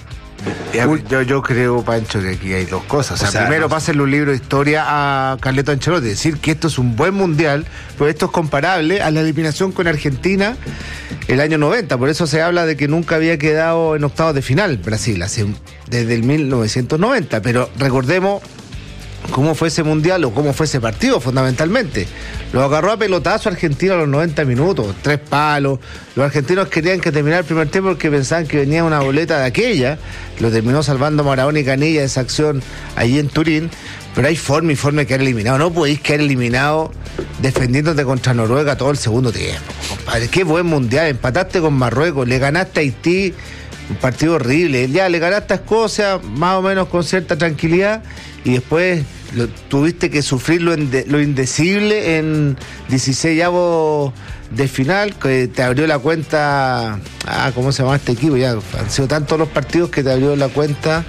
S1: Yo, yo creo, Pancho, que aquí hay dos cosas. O sea, o sea primero, no, pásenle un libro de historia a Carleto Ancelotti, decir que esto es un buen mundial, pero esto es comparable a la eliminación con Argentina el año noventa. Por eso se habla de que nunca había quedado en octavos de final Brasil, hace, desde el mil novecientos noventa. Pero recordemos cómo fue ese mundial o cómo fue ese partido fundamentalmente. Lo agarró a pelotazo Argentina a los noventa minutos, tres palos. Los argentinos querían que terminara el primer tiempo porque pensaban que venía una boleta de aquella. Lo terminó salvando Maradona y Canilla de esa acción allí en Turín. Pero hay forma y forma de quedar eliminado. No podéis quedar eliminado defendiéndote contra Noruega todo el segundo tiempo, compadre. Qué buen mundial. Empataste con Marruecos, le ganaste a Haití, un partido horrible. Ya le ganaste a Escocia, más o menos con cierta tranquilidad. Y después lo, tuviste que sufrir lo, inde, lo indecible en dieciseisavos de final, que te abrió la cuenta. Ah, ¿cómo se llama este equipo? Ya han sido tantos los partidos que te abrió la cuenta.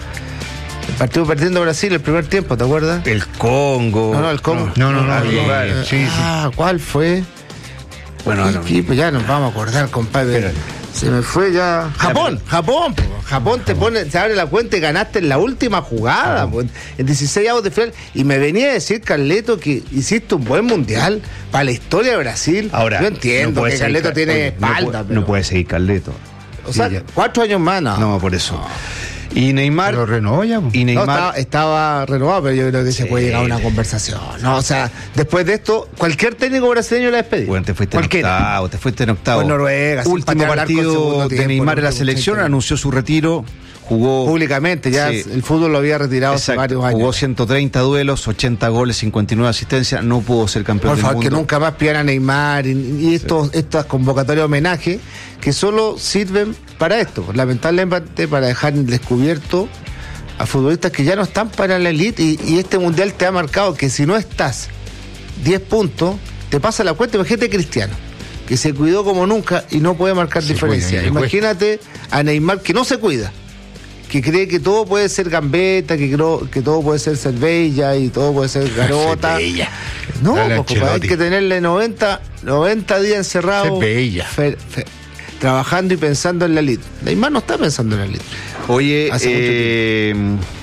S1: El partido perdiendo Brasil el primer tiempo, ¿te acuerdas?
S2: El Congo.
S1: No, no, el Congo.
S3: No, no, no. no, no,
S1: no, no. Sí, ah, sí. ¿Cuál fue? Bueno, no, equipo? Ya nos vamos a acordar, compadre. Pero, se me fue ya. Japón, Japón, Japón te pone, te abre la cuenta y ganaste en la última jugada, pues, en dieciseisavos de final. Y me venía a decir, Carleto, que hiciste un buen mundial para la historia de Brasil.
S2: Ahora,
S1: yo entiendo no que Carleto seguir, tiene oye, espalda.
S2: No puede,
S1: pero...
S2: no puede seguir Carleto.
S1: O sea, sí, cuatro años más, no.
S2: No, por eso. No. Y Neymar
S3: lo renovó ya.
S1: Y Neymar no, estaba, estaba renovado, pero yo creo que sí, se puede llegar a una conversación. No, o sea, después de esto, cualquier técnico brasileño la despedí.
S2: Bueno, te fuiste Cualquiera. en octavo, te fuiste en octavo.
S1: Con Noruega.
S2: Último partido de Neymar en la selección, anunció su retiro. Jugó
S1: públicamente, ya sí. El fútbol lo había retirado Exacto. hace varios años.
S2: Jugó ciento treinta duelos, ochenta goles, cincuenta y nueve asistencias, no pudo ser campeón
S1: Por
S2: del
S1: favor,
S2: mundo.
S1: Que nunca más pidan a Neymar y, y estos, sí. estas convocatorias de homenaje que solo sirven para esto, lamentablemente para dejar descubierto a futbolistas que ya no están para la elite y, y este mundial te ha marcado que si no estás diez puntos, te pasa la cuenta. Imagínate Cristiano, que se cuidó como nunca y no puede marcar sí, diferencia. Imagínate a Neymar que no se cuida, que cree que todo puede ser gambeta, que creo, que todo puede ser cervella y todo puede ser garota. Cervella. No, porque hay que tenerle noventa, noventa días encerrado, fe, fe, trabajando y pensando en la elite. Neymar no está pensando en la elite.
S2: Oye, eh,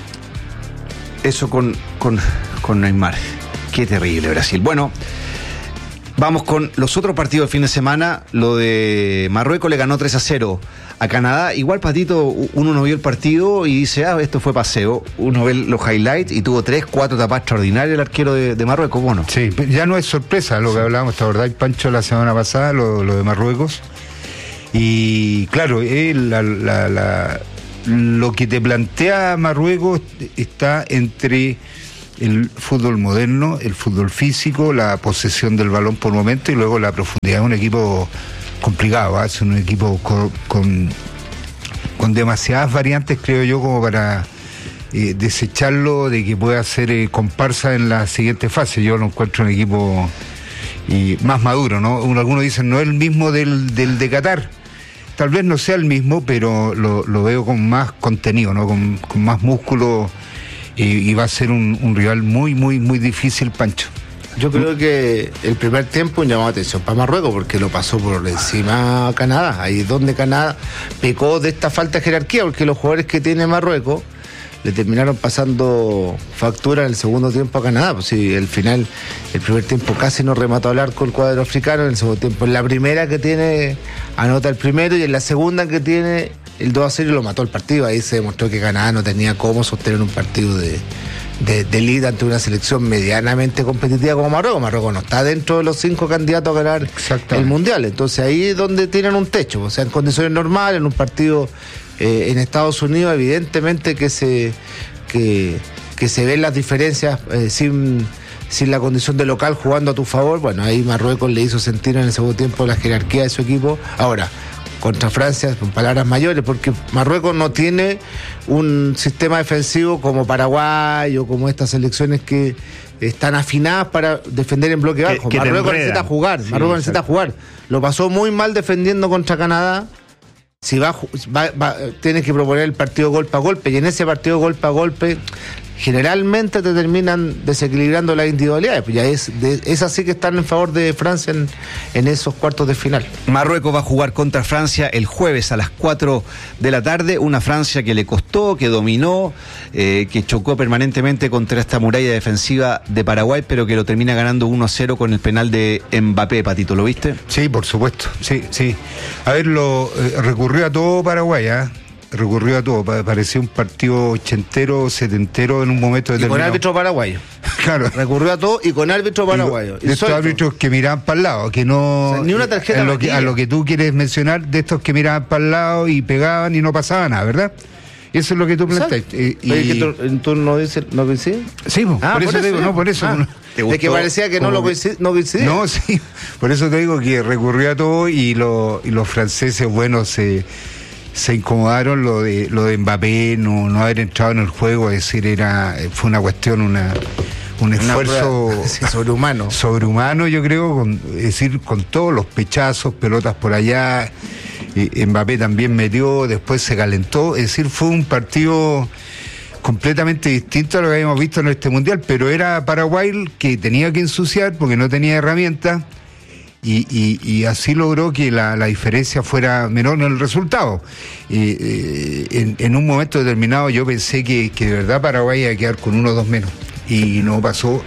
S2: eso con, con, con Neymar. Qué terrible Brasil. Bueno, vamos con los otros partidos del fin de semana. Lo de Marruecos le ganó tres a cero a Canadá. Igual, Patito, uno no vio el partido y dice, ah, esto fue paseo. Uno ve los highlights y tuvo tres, cuatro tapas extraordinarias el arquero de, de Marruecos. Bueno.
S3: Sí, ya no es sorpresa lo que hablábamos, ¿te acordás, Pancho, la semana pasada, lo, lo de Marruecos? Y claro, eh, la, la, la, lo que te plantea Marruecos está entre el fútbol moderno, el fútbol físico, la posesión del balón por momento y luego la profundidad. Es un equipo complicado, ¿eh? Es un equipo con, con, con demasiadas variantes, creo yo, como para eh, desecharlo de que pueda ser eh, comparsa en la siguiente fase. Yo lo encuentro un equipo eh, más maduro, ¿no? Algunos dicen no es el mismo del, del de Qatar. Tal vez no sea el mismo, pero lo, lo veo con más contenido, ¿no? Con, con más músculo. Y va a ser un, un rival muy, muy, muy difícil, Pancho.
S1: Yo creo que el primer tiempo llamó atención para Marruecos porque lo pasó por encima a Canadá. Ahí es donde Canadá pecó de esta falta de jerarquía, porque los jugadores que tiene Marruecos le terminaron pasando factura en el segundo tiempo a Canadá. Pues sí, el final, el primer tiempo casi no remató al arco el cuadro africano, en el segundo tiempo en la primera que tiene anota el primero y en la segunda que tiene el dos a cero lo mató el partido. Ahí se demostró que Canadá no tenía cómo sostener un partido de, de, de líder ante una selección medianamente competitiva como Marruecos. Marruecos no está dentro de los cinco candidatos a ganar el Mundial. Entonces ahí es donde tienen un techo. O sea, en condiciones normales, en un partido eh, en Estados Unidos, evidentemente que se, que, que se ven las diferencias eh, sin... sin la condición de local jugando a tu favor. Bueno, ahí Marruecos le hizo sentir en el segundo tiempo la jerarquía de su equipo. Ahora, contra Francia, con palabras mayores, porque Marruecos no tiene un sistema defensivo como Paraguay o como estas selecciones que están afinadas para defender en bloque bajo. Que, que Marruecos necesita jugar, sí, Marruecos necesita jugar. Lo pasó muy mal defendiendo contra Canadá. Si va, va, va tienes que proponer el partido golpe a golpe, y en ese partido golpe a golpe generalmente te terminan desequilibrando las individualidades. Pues ya es, de, es así que están en favor de Francia en, en esos cuartos de final.
S2: Marruecos va a jugar contra Francia el jueves a las cuatro de la tarde, una Francia que le costó, que dominó, eh, que chocó permanentemente contra esta muralla defensiva de Paraguay, pero que lo termina ganando uno a cero con el penal de Mbappé. Patito, ¿lo viste?
S3: Sí, por supuesto, sí, sí. A ver, lo eh, recurrió a todo Paraguay, ¿eh? recurrió a todo, parecía un partido ochentero, setentero en un momento determinado.
S1: Y con árbitro paraguayo.
S3: Claro.
S1: Recurrió a todo y con árbitro paraguayo.
S3: Y de estos árbitros que miraban para el lado, que no...
S1: O sea, ni una tarjeta
S3: a lo que, a lo que tú quieres mencionar, de estos que miraban para el lado y pegaban y no pasaba nada, ¿verdad? Eso es lo que tú planteas.
S1: ¿Y, y... tú, tú no dices, no coincides?
S3: Sí, ah, por, por eso, eso te digo, no, por eso.
S1: Ah, de que parecía que no lo coincide, no coincidía.
S3: No, sí, por eso te digo que recurrió a todo y, lo, y los franceses, bueno, se... se incomodaron. Lo de lo de Mbappé, no, no haber entrado en el juego, es decir, era fue una cuestión, una un esfuerzo
S1: prueba, sí, sobrehumano.
S3: Sobrehumano, yo creo, con, es decir, con todos los pechazos, pelotas por allá. Eh, Mbappé también metió, después se calentó, es decir, fue un partido completamente distinto a lo que habíamos visto en este mundial, pero era Paraguay que tenía que ensuciar porque no tenía herramientas. Y, y, y así logró que la, la diferencia fuera menor en el resultado. Eh, eh, en, en un momento determinado yo pensé que, que de verdad Paraguay iba a quedar con uno o dos menos. Y no pasó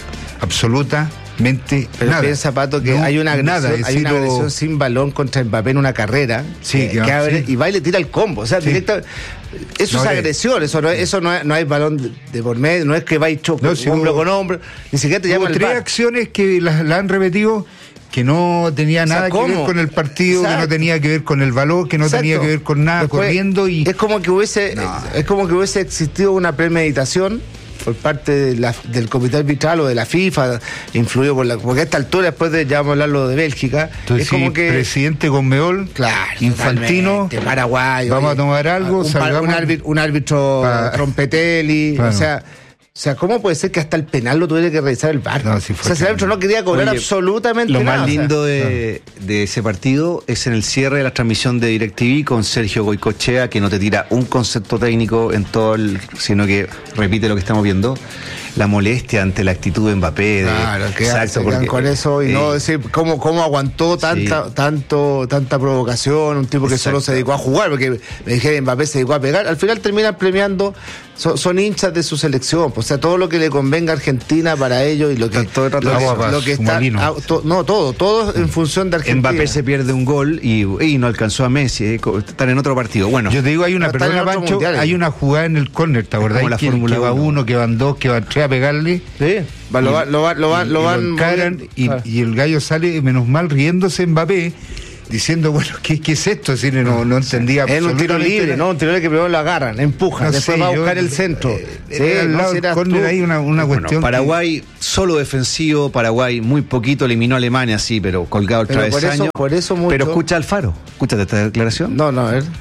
S3: absolutamente
S1: Pero
S3: nada.
S1: Pero Pato, que no, hay una agresión, nada, hay una agresión sin balón contra Mbappé en una carrera,
S3: sí,
S1: que, que abre, sí. y va y le tira el combo. O sea, sí. directa, eso no, es agresión, eso no, eso no, es, no hay balón de, de por medio, no es que va y choca no, si hombro hubo, con hombro, ni siquiera te llaman el
S3: tres
S1: bar.
S3: Acciones que las la han repetido que no tenía nada, o sea, que ver con el partido, exacto, que no tenía que ver con el valor, que no exacto, tenía que ver con nada, después, corriendo y...
S1: Es como que hubiese no. es como que hubiese existido una premeditación por parte de la, del comité arbitral o de la FIFA, influido por la... Porque a esta altura, después de, ya vamos a hablar lo de Bélgica,
S3: entonces,
S1: es como
S3: sí,
S1: que...
S3: presidente Conmebol,
S1: claro,
S3: Infantino,
S1: Paraguay,
S3: vamos oye, a tomar algo,
S1: un,
S3: salgamos,
S1: un árbitro, un árbitro
S3: pa,
S1: Trompetelli, claro, o sea... O sea, ¿cómo puede ser que hasta el penal lo tuviera que revisar el V A R? No, si o sea, si el árbitro no quería cobrar Oye, absolutamente
S2: lo
S1: nada.
S2: Lo más lindo
S1: o sea,
S2: de, no. de ese partido es en el cierre de la transmisión de DirecTV con Sergio Goicoechea, que no te tira un concepto técnico en todo el, sino que repite lo que estamos viendo. La molestia ante la actitud de Mbappé. De,
S1: claro, que
S2: exacto,
S1: se
S2: porque,
S1: con eso y eh, no decir cómo, cómo aguantó tanta, sí. tanto, tanta provocación, un tipo que exacto. solo se dedicó a jugar, porque me dijeron Mbappé se dedicó a pegar, al final terminan premiando, son, son hinchas de su selección, pues, o sea, todo lo que le convenga a Argentina para ellos y lo que,
S2: todo
S1: lo, que, lo que está, a, to, no, todo, todo en función de Argentina.
S2: Mbappé se pierde un gol y, y no alcanzó a Messi, eh, están en otro partido. Bueno,
S3: yo te digo, hay una, perdona Pancho, mundial, hay una jugada en el córner, ¿te acordás?
S2: La
S3: que,
S2: Fórmula
S3: que va uno, que van dos, que van tres a pegarle.
S1: Sí, va, lo, va, lo, va, lo, va,
S3: y,
S1: lo van
S3: y, encaran, y,
S1: claro.
S3: y el gallo sale menos mal riéndose Mbappé, diciendo, bueno, ¿qué, qué es esto? Así, no, no entendía.
S1: Es un tiro libre, ¿no? Un tiro libre que primero lo agarran, empujan, no después sé, va a buscar yo, el centro. Eh,
S3: sí, al lado del córner hay una, una
S2: bueno,
S3: cuestión.
S2: Paraguay, que... solo defensivo, Paraguay muy poquito eliminó a Alemania, sí, pero colgado el
S1: pero
S2: travesaño.
S1: Por eso, por eso mucho...
S2: Pero escucha Alfaro, escúchate esta declaración.
S1: No, no, a ver.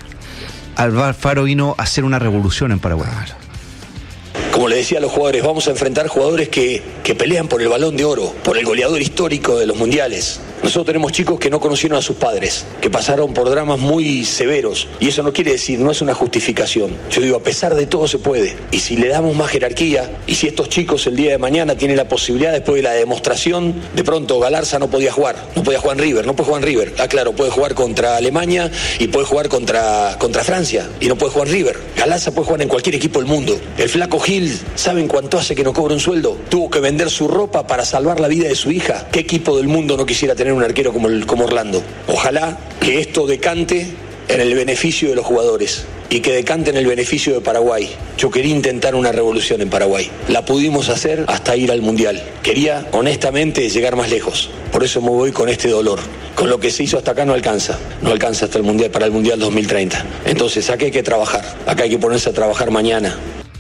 S2: Alfaro vino a hacer una revolución en Paraguay.
S1: Claro.
S11: Como le decía a los jugadores, vamos a enfrentar jugadores que, que pelean por el Balón de Oro, por el goleador histórico de los mundiales. Nosotros tenemos chicos que no conocieron a sus padres, que pasaron por dramas muy severos, y eso no quiere decir, no es una justificación. Yo digo, a pesar de todo se puede, y si le damos más jerarquía, y si estos chicos el día de mañana tienen la posibilidad, después de la demostración, de pronto Galarza no podía jugar, no podía jugar en River, no puede jugar en River. Ah, claro, puede jugar contra Alemania y puede jugar contra, contra Francia, y no puede jugar en River. Galarza puede jugar en cualquier equipo del mundo. El flaco Gil, ¿saben cuánto hace que no cobra un sueldo? Tuvo que vender su ropa para salvar la vida de su hija. ¿Qué equipo del mundo no quisiera tener un arquero como, el, como Orlando? Ojalá que esto decante en el beneficio de los jugadores y que decante en el beneficio de Paraguay. Yo quería intentar una revolución en Paraguay. La pudimos hacer hasta ir al Mundial. Quería, honestamente, llegar más lejos. Por eso me voy con este dolor. Con lo que se hizo hasta acá no alcanza. No alcanza hasta el Mundial, para el Mundial dos mil treinta. Entonces, acá hay que trabajar. Acá hay que ponerse a trabajar mañana.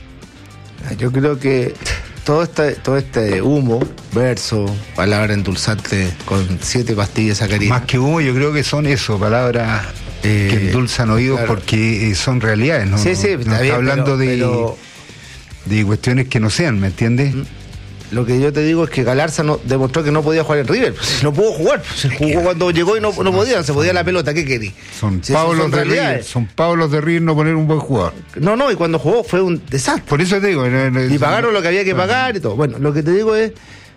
S1: Yo creo que todo este, todo este humo, verso, palabra endulzante con siete pastillas sacarinas.
S3: Más que humo, yo creo que son eso, palabras eh, que endulzan oídos, claro. Porque son realidades, ¿no?
S1: Sí, sí,
S3: no,
S1: está
S3: no
S1: bien,
S3: está hablando
S1: pero,
S3: de,
S1: pero...
S3: de cuestiones que no sean, ¿me entiendes?
S1: Lo que yo te digo es que Galarza no, demostró que no podía jugar en River. Pues, no pudo jugar. Se jugó cuando llegó y no, no podía. Se podía la pelota. ¿Qué querí?
S3: Son
S1: si
S3: Pablos
S1: son
S3: de River. Son Pablos de River no poner un buen jugador.
S1: No, no. Y cuando jugó fue un desastre.
S3: Por eso te digo. No, no,
S1: y pagaron lo que había que pagar y todo. Bueno, lo que te digo es...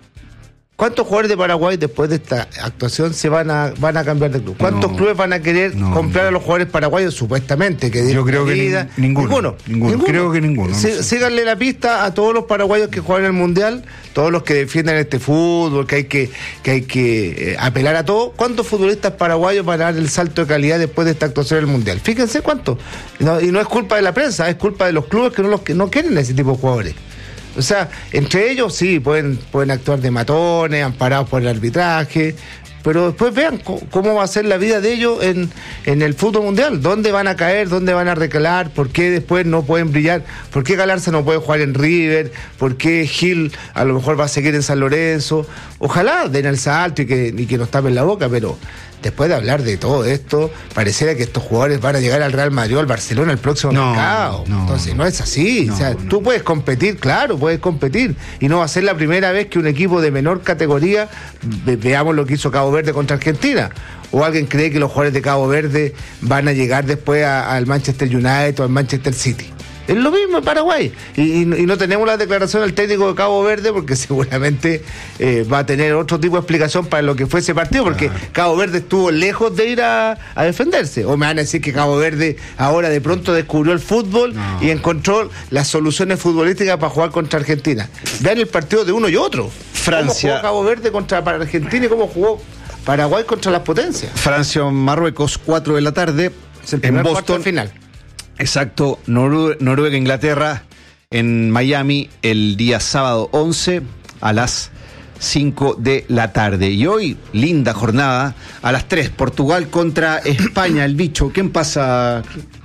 S1: ¿Cuántos jugadores de Paraguay después de esta actuación se van a van a cambiar de club? ¿Cuántos no, clubes van a querer no, comprar a los jugadores paraguayos supuestamente? Que
S3: yo creo que vida? Ni, ninguno, ninguno, ninguno. Ninguno. Creo que ninguno.
S1: Sí, no sé. Síganle la pista a todos los paraguayos que juegan en el Mundial, todos los que defienden este fútbol, que hay que, que, hay que eh, apelar a todo. ¿Cuántos futbolistas paraguayos van a dar el salto de calidad después de esta actuación en el Mundial? Fíjense cuántos. No, y no es culpa de la prensa, es culpa de los clubes que no, los, que no quieren ese tipo de jugadores. O sea, entre ellos sí, pueden, pueden actuar de matones, amparados por el arbitraje, pero después vean cómo va a ser la vida de ellos en, en el fútbol mundial, dónde van a caer, dónde van a recalar, por qué después no pueden brillar, por qué Galarza no puede jugar en River, por qué Gil a lo mejor va a seguir en San Lorenzo. Ojalá den el salto y que, y que nos tapen la boca, pero después de hablar de todo esto, pareciera que estos jugadores van a llegar al Real Madrid o al Barcelona el próximo no, mercado. No, Entonces, no es así. No, o sea, no. Tú puedes competir, claro, puedes competir. Y no va a ser la primera vez que un equipo de menor categoría, ve, veamos lo que hizo Cabo Verde contra Argentina. ¿O alguien cree que los jugadores de Cabo Verde van a llegar después a, al Manchester United o al Manchester City? Es lo mismo en Paraguay. Y, y, y no tenemos la declaración del técnico de Cabo Verde porque seguramente eh, va a tener otro tipo de explicación para lo que fue ese partido, porque ah. Cabo Verde estuvo lejos de ir a, a defenderse. O me van a decir que Cabo Verde ahora de pronto descubrió el fútbol no. y encontró las soluciones futbolísticas para jugar contra Argentina. Vean el partido de uno y otro.
S2: Francia.
S1: ¿Cómo jugó Cabo Verde contra Argentina y cómo jugó Paraguay contra las potencias?
S2: Francia, Marruecos, cuatro de la tarde.
S1: Es el primer
S2: en Boston.
S1: Final.
S2: Exacto, Noruega, Noruega, Inglaterra, en Miami, el día sábado once a las cinco de la tarde. Y hoy, linda jornada, a las tres, Portugal contra España, el bicho. ¿Quién pasa,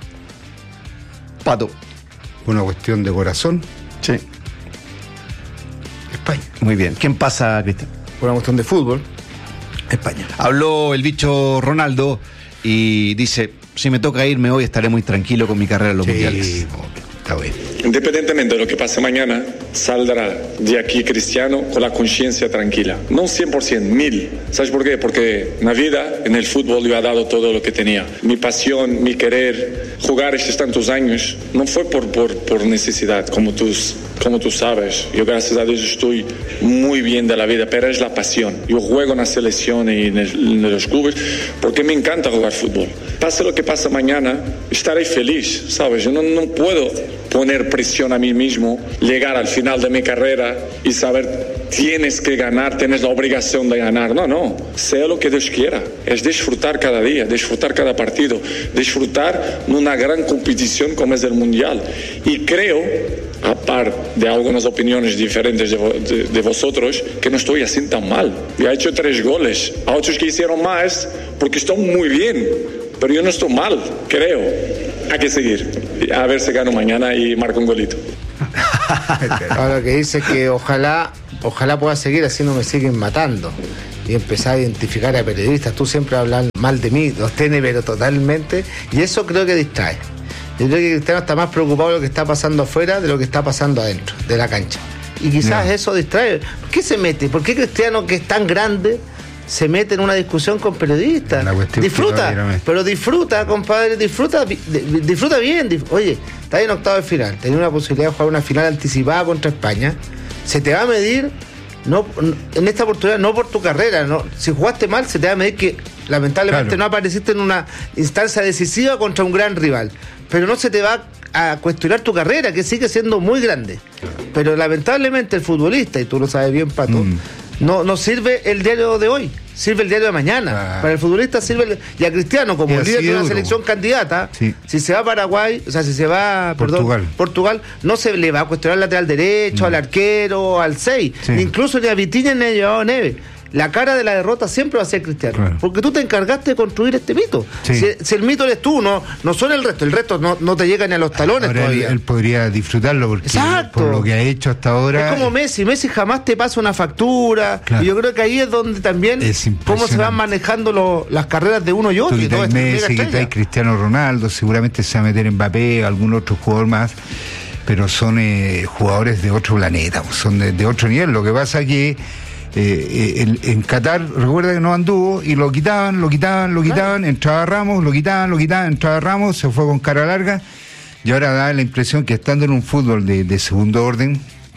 S2: Pato?
S3: Una cuestión de corazón.
S2: Sí.
S3: España.
S2: Muy bien. ¿Quién pasa, Cristian?
S1: Una cuestión de fútbol.
S2: España. Habló el bicho Ronaldo y dice: si me toca irme hoy estaré muy tranquilo con mi carrera en los
S3: sí,
S2: mundiales.
S3: Está bien.
S12: Independientemente de lo que pase mañana, saldrá de aquí Cristiano con la conciencia tranquila. No cien por ciento, mil. ¿Sabes por qué? Porque en la vida, en el fútbol, yo he dado todo lo que tenía. Mi pasión, mi querer, jugar estos tantos años, no fue por, por, por necesidad, como tú, como tú sabes. Yo, gracias a Dios, estoy muy bien de la vida, pero es la pasión. Yo juego en la selección y en, el, en los clubes porque me encanta jugar fútbol. Pase lo que pase mañana, estaré feliz, ¿sabes? Yo no, no puedo poner presión a mí mismo, llegar al final de mi carrera y saber tienes que ganar, tienes la obligación de ganar. No, no, sea lo que Dios quiera. Es disfrutar cada día, disfrutar cada partido, disfrutar en una gran competición como es el Mundial. Y creo, aparte de algunas opiniones diferentes de, de, de vosotros, que no estoy así tan mal. Yo he hecho tres goles, a otros que hicieron más porque están muy bien, pero yo no estoy mal, creo. Hay que seguir, a ver si gano mañana y marco un golito.
S1: Ahora lo que dice es que ojalá ojalá pueda seguir, así no me siguen matando, y empezar a identificar a periodistas. Tú siempre hablas mal de mí, los tiene pero totalmente, y eso creo que distrae. Yo creo que Cristiano está más preocupado de lo que está pasando afuera de lo que está pasando adentro de la cancha, y quizás no. Eso distrae. ¿Por qué se mete? ¿Por qué Cristiano, que es tan grande, se mete en una discusión con periodistas? Disfruta, pero disfruta, compadre, disfruta, disfruta bien. Oye, está en octavo de final, tenía una posibilidad de jugar una final anticipada contra España. Se te va a medir, no en esta oportunidad, no por tu carrera, no. Si jugaste mal, se te va a medir que lamentablemente claro. No apareciste en una instancia decisiva contra un gran rival, pero no se te va a cuestionar tu carrera, que sigue siendo muy grande. Pero lamentablemente el futbolista, y tú lo sabes bien, Pato, mm. No, no sirve el diario de hoy, sirve el diario de mañana. Ah. Para el futbolista sirve el, y a Cristiano, como líder de una selección candidata, sí. Si se va a Paraguay, o sea, si se va Portugal, perdón, Portugal, no se le va a cuestionar al lateral derecho, no. Al arquero, al seis, sí. Ni incluso ni a Vitinha ni a Joao Neves. La cara de la derrota siempre va a ser Cristiano, claro. Porque tú te encargaste de construir este mito. Sí. Si, si el mito eres tú, no, no son el resto, el resto no, no te llega ni a los talones. Ahora todavía. Él,
S3: él podría disfrutarlo porque
S1: exacto.
S3: Por lo que ha hecho hasta ahora.
S1: Es como Messi, Messi jamás te pasa una factura, claro. Y yo creo que ahí es donde también es cómo se van manejando lo, las carreras de uno y otro. Tú
S3: quitáis Messi, quitáis Cristiano Ronaldo, seguramente se va a meter Mbappé, algún otro jugador más, pero son eh, jugadores de otro planeta, son de, de otro nivel. Lo que pasa es que Eh, en, en Qatar, recuerda que no anduvo y lo quitaban, lo quitaban, lo quitaban, entraba Ramos, lo quitaban, lo quitaban, entraba Ramos, se fue con cara larga, y ahora da la impresión que estando en un fútbol de, de segundo orden,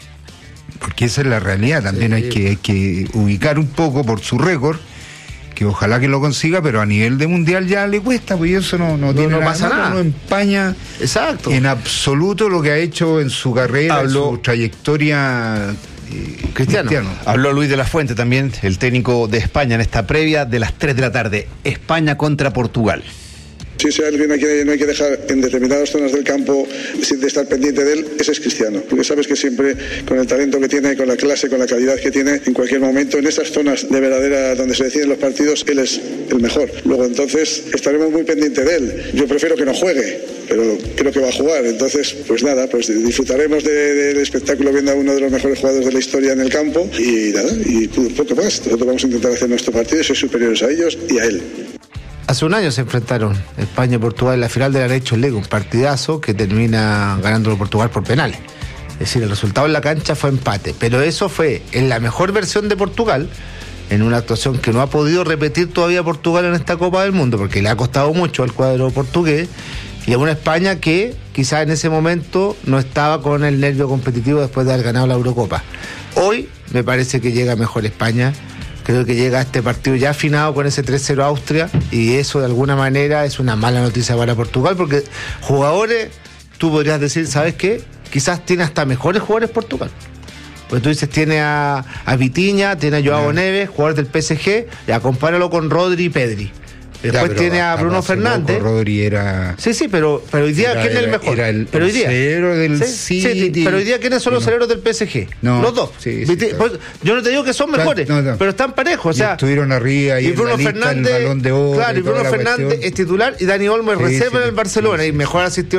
S3: porque esa es la realidad, también sí. hay, que, hay que ubicar un poco por su récord, que ojalá que lo consiga, pero a nivel de mundial ya le cuesta, pues eso no, no, no tiene no nada, pasa nada, no empaña exacto. En absoluto lo que ha hecho en su carrera, en su trayectoria.
S2: Cristiano. Cristiano. Habló Luis de la Fuente también, el técnico de España, en esta previa de las tres de la tarde. España contra Portugal.
S13: Si es alguien a quien no hay que dejar en determinadas zonas del campo sin de estar pendiente de él, ese es Cristiano. Porque sabes que siempre, con el talento que tiene, con la clase, con la calidad que tiene, en cualquier momento, en esas zonas de verdadera donde se deciden los partidos, él es el mejor. Luego entonces estaremos muy pendientes de él. Yo prefiero que no juegue, pero creo que va a jugar. Entonces, pues nada, pues disfrutaremos de, de, del espectáculo viendo a uno de los mejores jugadores de la historia en el campo y nada, y poco más. Nosotros vamos a intentar hacer nuestro partido, ser superiores a ellos y a él.
S1: Hace un año se enfrentaron España y Portugal en la final de la Nations League, un partidazo que termina ganándolo Portugal por penales. Es decir, el resultado en la cancha fue empate, pero eso fue en la mejor versión de Portugal, en una actuación que no ha podido repetir todavía Portugal en esta Copa del Mundo, porque le ha costado mucho al cuadro portugués, y a una España que quizás en ese momento no estaba con el nervio competitivo después de haber ganado la Eurocopa. Hoy me parece que llega mejor España. Creo que llega a este partido ya afinado con ese tres cero a Austria, y eso de alguna manera es una mala noticia para Portugal, porque jugadores, tú podrías decir, ¿sabes qué? Quizás tiene hasta mejores jugadores Portugal. Pues tú dices, tiene a, a Vitinha, tiene a Joao yeah. Neves, jugadores del P S G, ya compáralo con Rodri y Pedri. Después ya, tiene a Bruno Fernández.
S3: Rodri era.
S1: Sí, sí, pero, pero hoy día, era, ¿quién es el mejor?
S3: Era el,
S1: pero hoy día,
S3: el cerebro del
S1: sí, sí, sí, pero hoy día, ¿quiénes son los celeros del P S G? No, los dos. Sí, sí, claro. Pues, yo no te digo que son mejores, no, no. pero están parejos. O sea,
S3: y estuvieron arriba y, y Bruno Fernández, el Balón de Oro.
S1: Claro, y Bruno Fernández es titular y Dani Olmo es sí, reserva sí, en el Barcelona sí, y mejor asistió.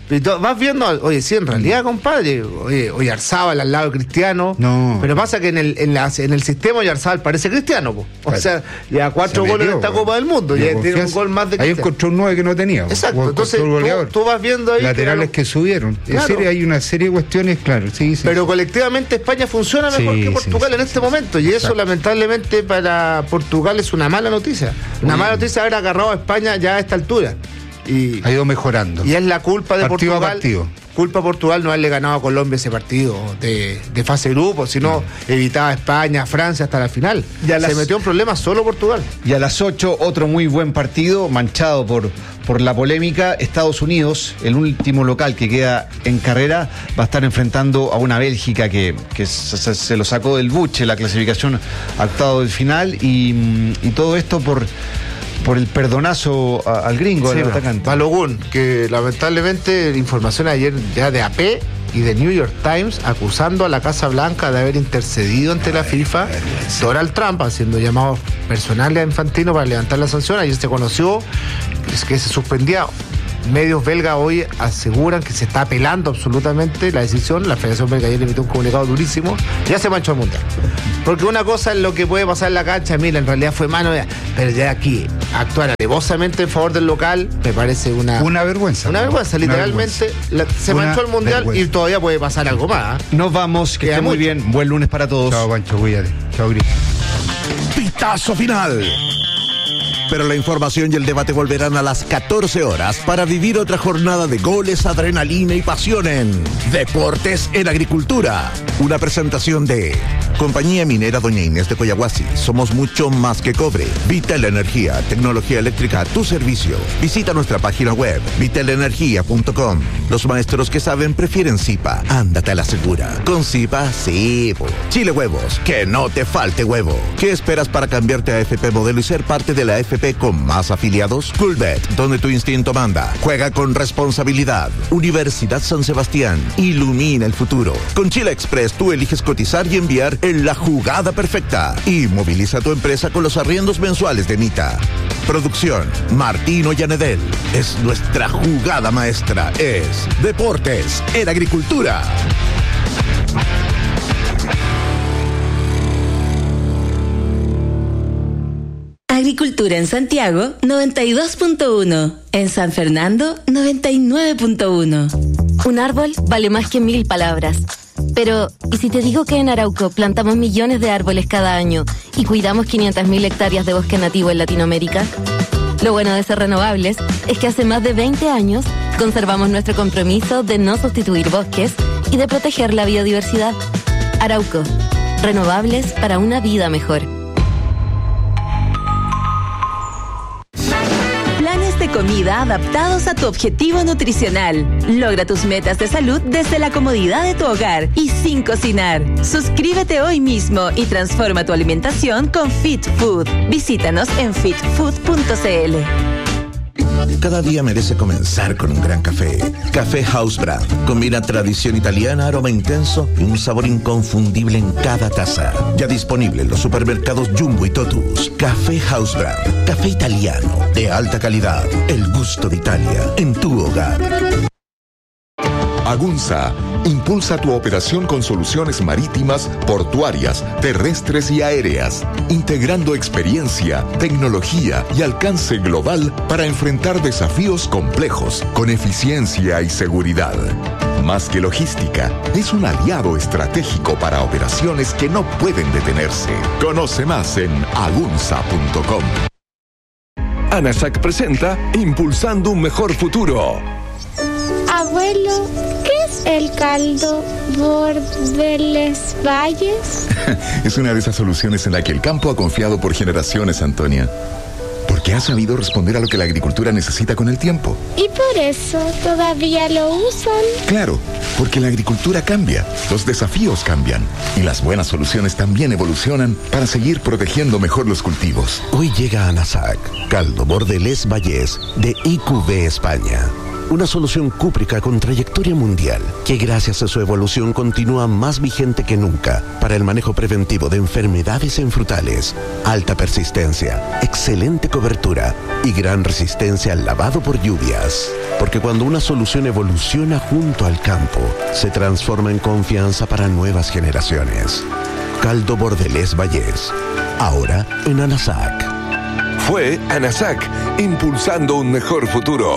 S1: Vas viendo, oye, sí, en realidad, compadre, oye, oye Arzábal al lado de Cristiano,
S3: no.
S1: Pero pasa que en el, en, la, en el sistema Arzábal parece Cristiano, po. O claro. sea, ya cuatro metió, goles en esta Copa del Mundo, ya confianza. Tiene un gol más de Cristiano.
S3: Ahí encontró un nueve que no tenía.
S1: Exacto, entonces tú, tú vas viendo ahí
S3: laterales que, que subieron. Claro. En serio, hay una serie de cuestiones, claro, sí, sí.
S1: Pero colectivamente España funciona mejor sí, que Portugal sí, en este sí, momento, y eso exacto. lamentablemente para Portugal es una mala noticia. Una Muy mala bien. noticia haber agarrado a España ya a esta altura. Y,
S3: ha ido mejorando.
S1: Y es la culpa de
S3: partido
S1: Portugal.
S3: A partido.
S1: Culpa a Portugal no haberle ganado a Colombia ese partido de, de fase de grupo, sino mm. evitaba a España, a Francia hasta la final. Y Se las, metió en problemas solo Portugal.
S2: Y a las ocho, otro muy buen partido, manchado por, por la polémica. Estados Unidos, el último local que queda en carrera, va a estar enfrentando a una Bélgica que, que se, se lo sacó del buche, la clasificación a octavo del final, y, y todo esto por... por el perdonazo a, al gringo,
S1: sí,
S2: al atacante.
S1: Balogun, que lamentablemente la información ayer ya de A P y de New York Times acusando a la Casa Blanca de haber intercedido ante la FIFA, Donald Trump haciendo llamados personales a Infantino para levantar la sanción. Ayer se conoció que se suspendía. Medios belgas hoy aseguran que se está apelando absolutamente la decisión. La Federación Belga ayer emitió un comunicado durísimo. Ya se manchó el mundial. Porque una cosa es lo que puede pasar en la cancha, mira, en realidad fue mano, pero ya aquí actuar alevosamente en favor del local me parece una...
S3: Una vergüenza.
S1: Una vergüenza, una literalmente. Vergüenza. La, se una manchó el mundial vergüenza. Y todavía puede pasar algo más. ¿eh?
S2: Nos vamos, que esté muy bien. Buen lunes para todos.
S3: Chao, Pancho, cuídate. Chao, Gris.
S5: Pitazo final. Pero la información y el debate volverán a las catorce horas para vivir otra jornada de goles, adrenalina y pasión en Deportes en Agricultura. Una presentación de Compañía Minera Doña Inés de Coyahuasi. Somos mucho más que cobre. Vital Energía, tecnología eléctrica a tu servicio. Visita nuestra página web, vital energía punto com. Los maestros que saben prefieren Zipa. Ándate a la segura. Con Zipa, sí. Chile Huevos, que no te falte huevo. ¿Qué esperas para cambiarte a F P Modelo y ser parte de la F P con más afiliados? Coolbet, donde tu instinto manda. Juega con responsabilidad. Universidad San Sebastián, ilumina el futuro. Con Chile Express tú eliges cotizar y enviar en la jugada perfecta. Y moviliza tu empresa con los arriendos mensuales de Mita. Producción, Martino Llanedel. Es nuestra jugada maestra. Es Deportes en Agricultura.
S14: Agricultura en Santiago, noventa y dos punto uno. En San Fernando, noventa y nueve punto uno.
S15: Un árbol vale más que mil palabras. Pero, ¿y si te digo que en Arauco plantamos millones de árboles cada año y cuidamos quinientas mil hectáreas de bosque nativo en Latinoamérica? Lo bueno de ser renovables es que hace más de veinte años conservamos nuestro compromiso de no sustituir bosques y de proteger la biodiversidad. Arauco, renovables para una vida mejor.
S14: De comida adaptados a tu objetivo nutricional. Logra tus metas de salud desde la comodidad de tu hogar y sin cocinar. Suscríbete hoy mismo y transforma tu alimentación con Fit Food. Visítanos en fit food punto c l.
S5: Cada día merece comenzar con un gran café. Café House Brand. Combina tradición italiana, aroma intenso y un sabor inconfundible en cada taza. Ya disponible en los supermercados Jumbo y Totus. Café House Brand. Café italiano de alta calidad. El gusto de Italia en tu hogar.
S16: Agunza impulsa tu operación con soluciones marítimas, portuarias, terrestres y aéreas, integrando experiencia, tecnología y alcance global para enfrentar desafíos complejos con eficiencia y seguridad. Más que logística, es un aliado estratégico para operaciones que no pueden detenerse. Conoce más en agunza punto com.
S8: ANASAC presenta Impulsando un mejor futuro.
S17: Abuelo, ¿qué es el caldo Bordeles Valles?
S16: Es una de esas soluciones en la que el campo ha confiado por generaciones, Antonia. Porque ha sabido responder a lo que la agricultura necesita con el tiempo.
S17: ¿Y por eso todavía lo usan?
S16: Claro, porque la agricultura cambia, los desafíos cambian y las buenas soluciones también evolucionan para seguir protegiendo mejor los cultivos.
S5: Hoy llega a ANASAC, caldo Bordeles Valles de I Q B España.
S18: Una solución cúprica con trayectoria mundial que gracias a su evolución continúa más vigente que nunca para el manejo preventivo de enfermedades en frutales, alta persistencia, excelente cobertura y gran resistencia al lavado por lluvias. Porque cuando una solución evoluciona junto al campo, se transforma en confianza para nuevas generaciones. Caldo Bordelés Vallés, ahora en Anasac.
S8: Fue Anasac, impulsando un mejor futuro.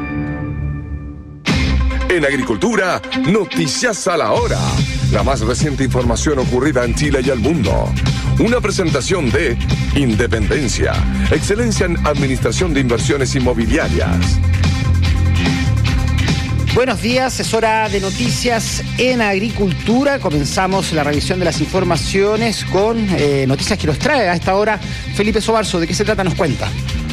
S8: En Agricultura, Noticias a la Hora. La más reciente información ocurrida en Chile y el mundo. Una presentación de Independencia, excelencia en administración de inversiones inmobiliarias.
S19: Buenos días, es hora de noticias en Agricultura. Comenzamos la revisión de las informaciones con eh, noticias que nos trae a esta hora Felipe Sobarzo. ¿De qué se trata? Nos cuenta.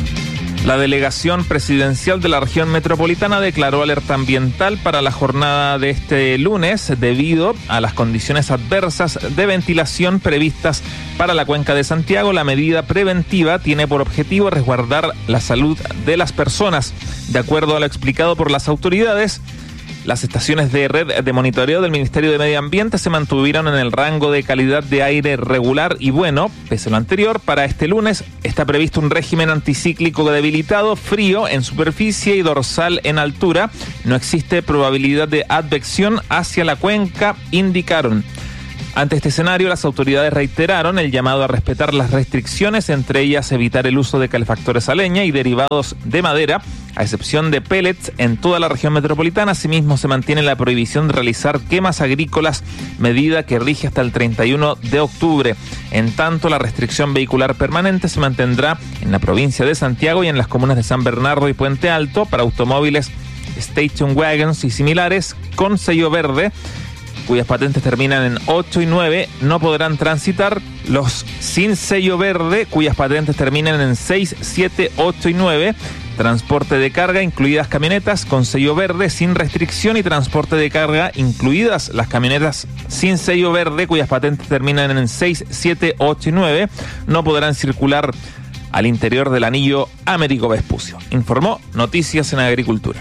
S20: La delegación presidencial de la región metropolitana declaró alerta ambiental para la jornada de este lunes debido a las condiciones adversas de ventilación previstas para la cuenca de Santiago. La medida preventiva tiene por objetivo resguardar la salud de las personas. De acuerdo a lo explicado por las autoridades, las estaciones de red de monitoreo del Ministerio de Medio Ambiente se mantuvieron en el rango de calidad de aire regular y bueno. Pese a lo anterior, para este lunes está previsto un régimen anticíclico debilitado, frío en superficie y dorsal en altura. No existe probabilidad de advección hacia la cuenca, indicaron. Ante este escenario, las autoridades reiteraron el llamado a respetar las restricciones, entre ellas evitar el uso de calefactores a leña y derivados de madera, a excepción de pellets en toda la región metropolitana. Asimismo, se mantiene la prohibición de realizar quemas agrícolas, medida que rige hasta el treinta y uno de octubre. En tanto, la restricción vehicular permanente se mantendrá en la provincia de Santiago y en las comunas de San Bernardo y Puente Alto para automóviles station wagons y similares con sello verde, cuyas patentes terminan en ocho y nueve, no podrán transitar. Los sin sello verde, cuyas patentes terminan en seis, siete, ocho y nueve. Transporte de carga, incluidas camionetas con sello verde sin restricción, y transporte de carga, incluidas las camionetas sin sello verde, cuyas patentes terminan en seis, siete, ocho y nueve, no podrán circular al interior del anillo Américo Vespucio. Informó Noticias en Agricultura.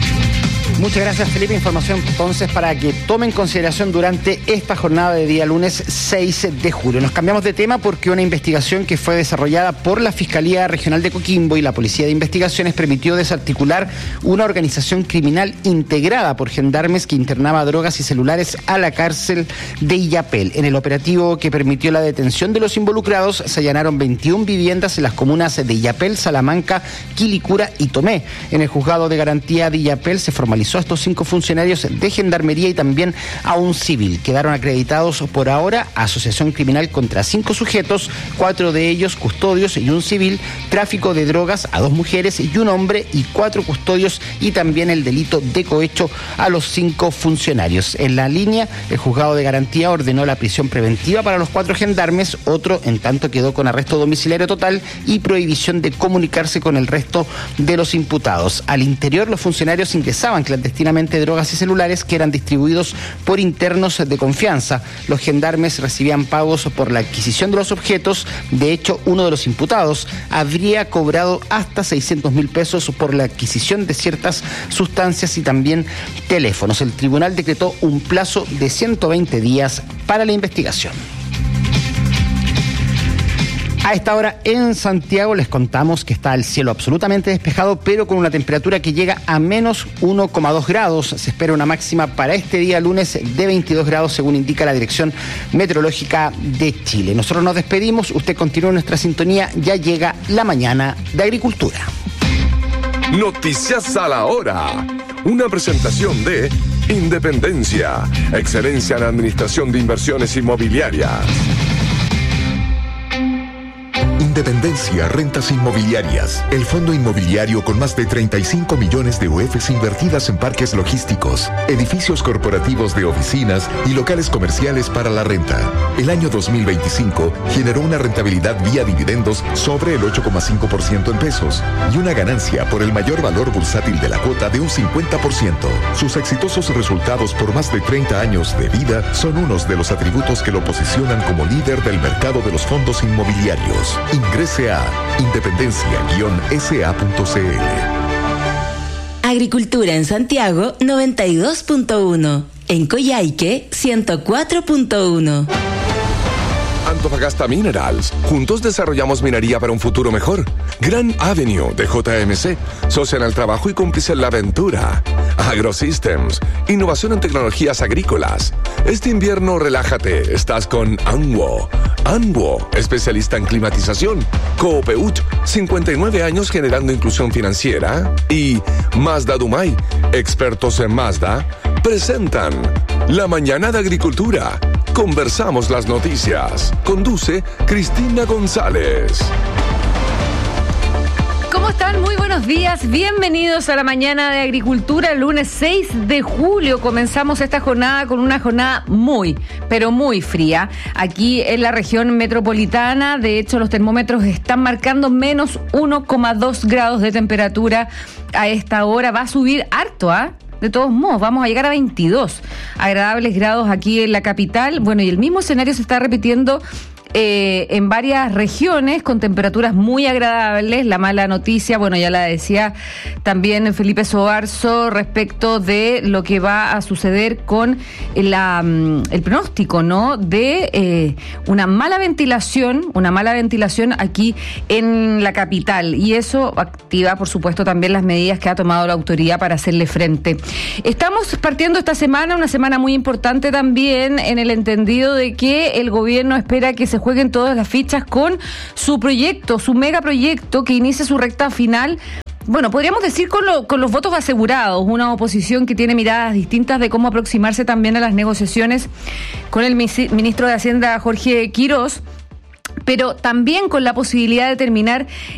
S19: Muchas gracias, Felipe. Información entonces para que tome en consideración durante esta jornada de día lunes seis de julio. Nos cambiamos de tema porque una investigación que fue desarrollada por la Fiscalía Regional de Coquimbo y la Policía de Investigaciones permitió desarticular una organización criminal integrada por gendarmes que internaba drogas y celulares a la cárcel de Illapel. En el operativo que permitió la detención de los involucrados, se allanaron veintiuna viviendas en las comunas de Illapel, Salamanca, Quilicura y Tomé. En el juzgado de garantía de Illapel se formalizó a estos cinco funcionarios de gendarmería y también a un civil. Quedaron acreditados por ahora asociación criminal contra cinco sujetos, cuatro de ellos custodios y un civil, tráfico de drogas a dos mujeres y un hombre y cuatro custodios, y también el delito de cohecho a los cinco funcionarios. En la línea, el juzgado de garantía ordenó la prisión preventiva para los cuatro gendarmes, otro en tanto quedó con arresto domiciliario total y prohibición de comunicarse con el resto de los imputados. Al interior, los funcionarios ingresaban clandestinamente drogas y celulares que eran distribuidos por internos de confianza. Los gendarmes recibían pagos por la adquisición de los objetos. De hecho, uno de los imputados habría cobrado hasta seiscientos mil pesos por la adquisición de ciertas sustancias y también teléfonos. El tribunal decretó un plazo de ciento veinte días para la investigación. A esta hora en Santiago les contamos que está el cielo absolutamente despejado, pero con una temperatura que llega a menos uno coma dos grados. Se espera una máxima para este día lunes de veintidós grados, según indica la Dirección Meteorológica de Chile. Nosotros nos despedimos, usted continúa en nuestra sintonía, ya llega la mañana de Agricultura.
S8: Noticias a la hora. Una presentación de Independencia, excelencia en administración de inversiones inmobiliarias.
S16: Independencia Rentas Inmobiliarias, el fondo inmobiliario con más de treinta y cinco millones de U Fs invertidas en parques logísticos, edificios corporativos de oficinas y locales comerciales para la renta. El año dos mil veinticinco generó una rentabilidad vía dividendos sobre el ocho coma cinco por ciento en pesos y una ganancia por el mayor valor bursátil de la cuota de un cincuenta por ciento. Sus exitosos resultados por más de treinta años de vida son unos de los atributos que lo posicionan como líder del mercado de los fondos inmobiliarios. Ingrese a independencia guion s a punto c l.
S14: Agricultura en Santiago noventa y dos punto uno. En Coyhaique ciento cuatro punto uno.
S8: Antofagasta Minerals. Juntos desarrollamos minería para un futuro mejor. Gran Avenue de J M C. Socia en el trabajo y cómplice en la aventura. AgroSystems. Innovación en tecnologías agrícolas. Este invierno relájate. Estás con Anwo. Anwo, especialista en climatización. Coopeut, cincuenta y nueve años generando inclusión financiera. Y Mazda Dumay, expertos en Mazda, presentan La Mañana de Agricultura. Conversamos las noticias. Conduce Cristina González.
S2: ¿Cómo están? Muy buenos días. Bienvenidos a la Mañana de Agricultura, lunes seis de julio. Comenzamos esta jornada con una jornada muy, pero muy fría. Aquí en la región metropolitana, de hecho, los termómetros están marcando menos uno coma dos grados de temperatura a esta hora. Va a subir harto, ¿ah? ¿eh? De todos modos, vamos a llegar a veintidós agradables grados aquí en la capital. Bueno, y el mismo escenario se está repitiendo Eh, en varias regiones con temperaturas muy agradables. La mala noticia, bueno, ya la decía también Felipe Sobarzo respecto de lo que va a suceder con la, el pronóstico, ¿no? De eh, una mala ventilación, una mala ventilación aquí en la capital, y eso activa, por supuesto, también las medidas que ha tomado la autoridad para hacerle frente. Estamos partiendo esta semana, una semana muy importante también en el entendido de que el gobierno espera que se jueguen todas las fichas con su proyecto, su megaproyecto que inicia su recta final. Bueno, podríamos decir con, lo, con los votos asegurados, una oposición que tiene miradas distintas de cómo aproximarse también a las negociaciones con el ministro de Hacienda, Jorge Quirós, pero también con la posibilidad de terminar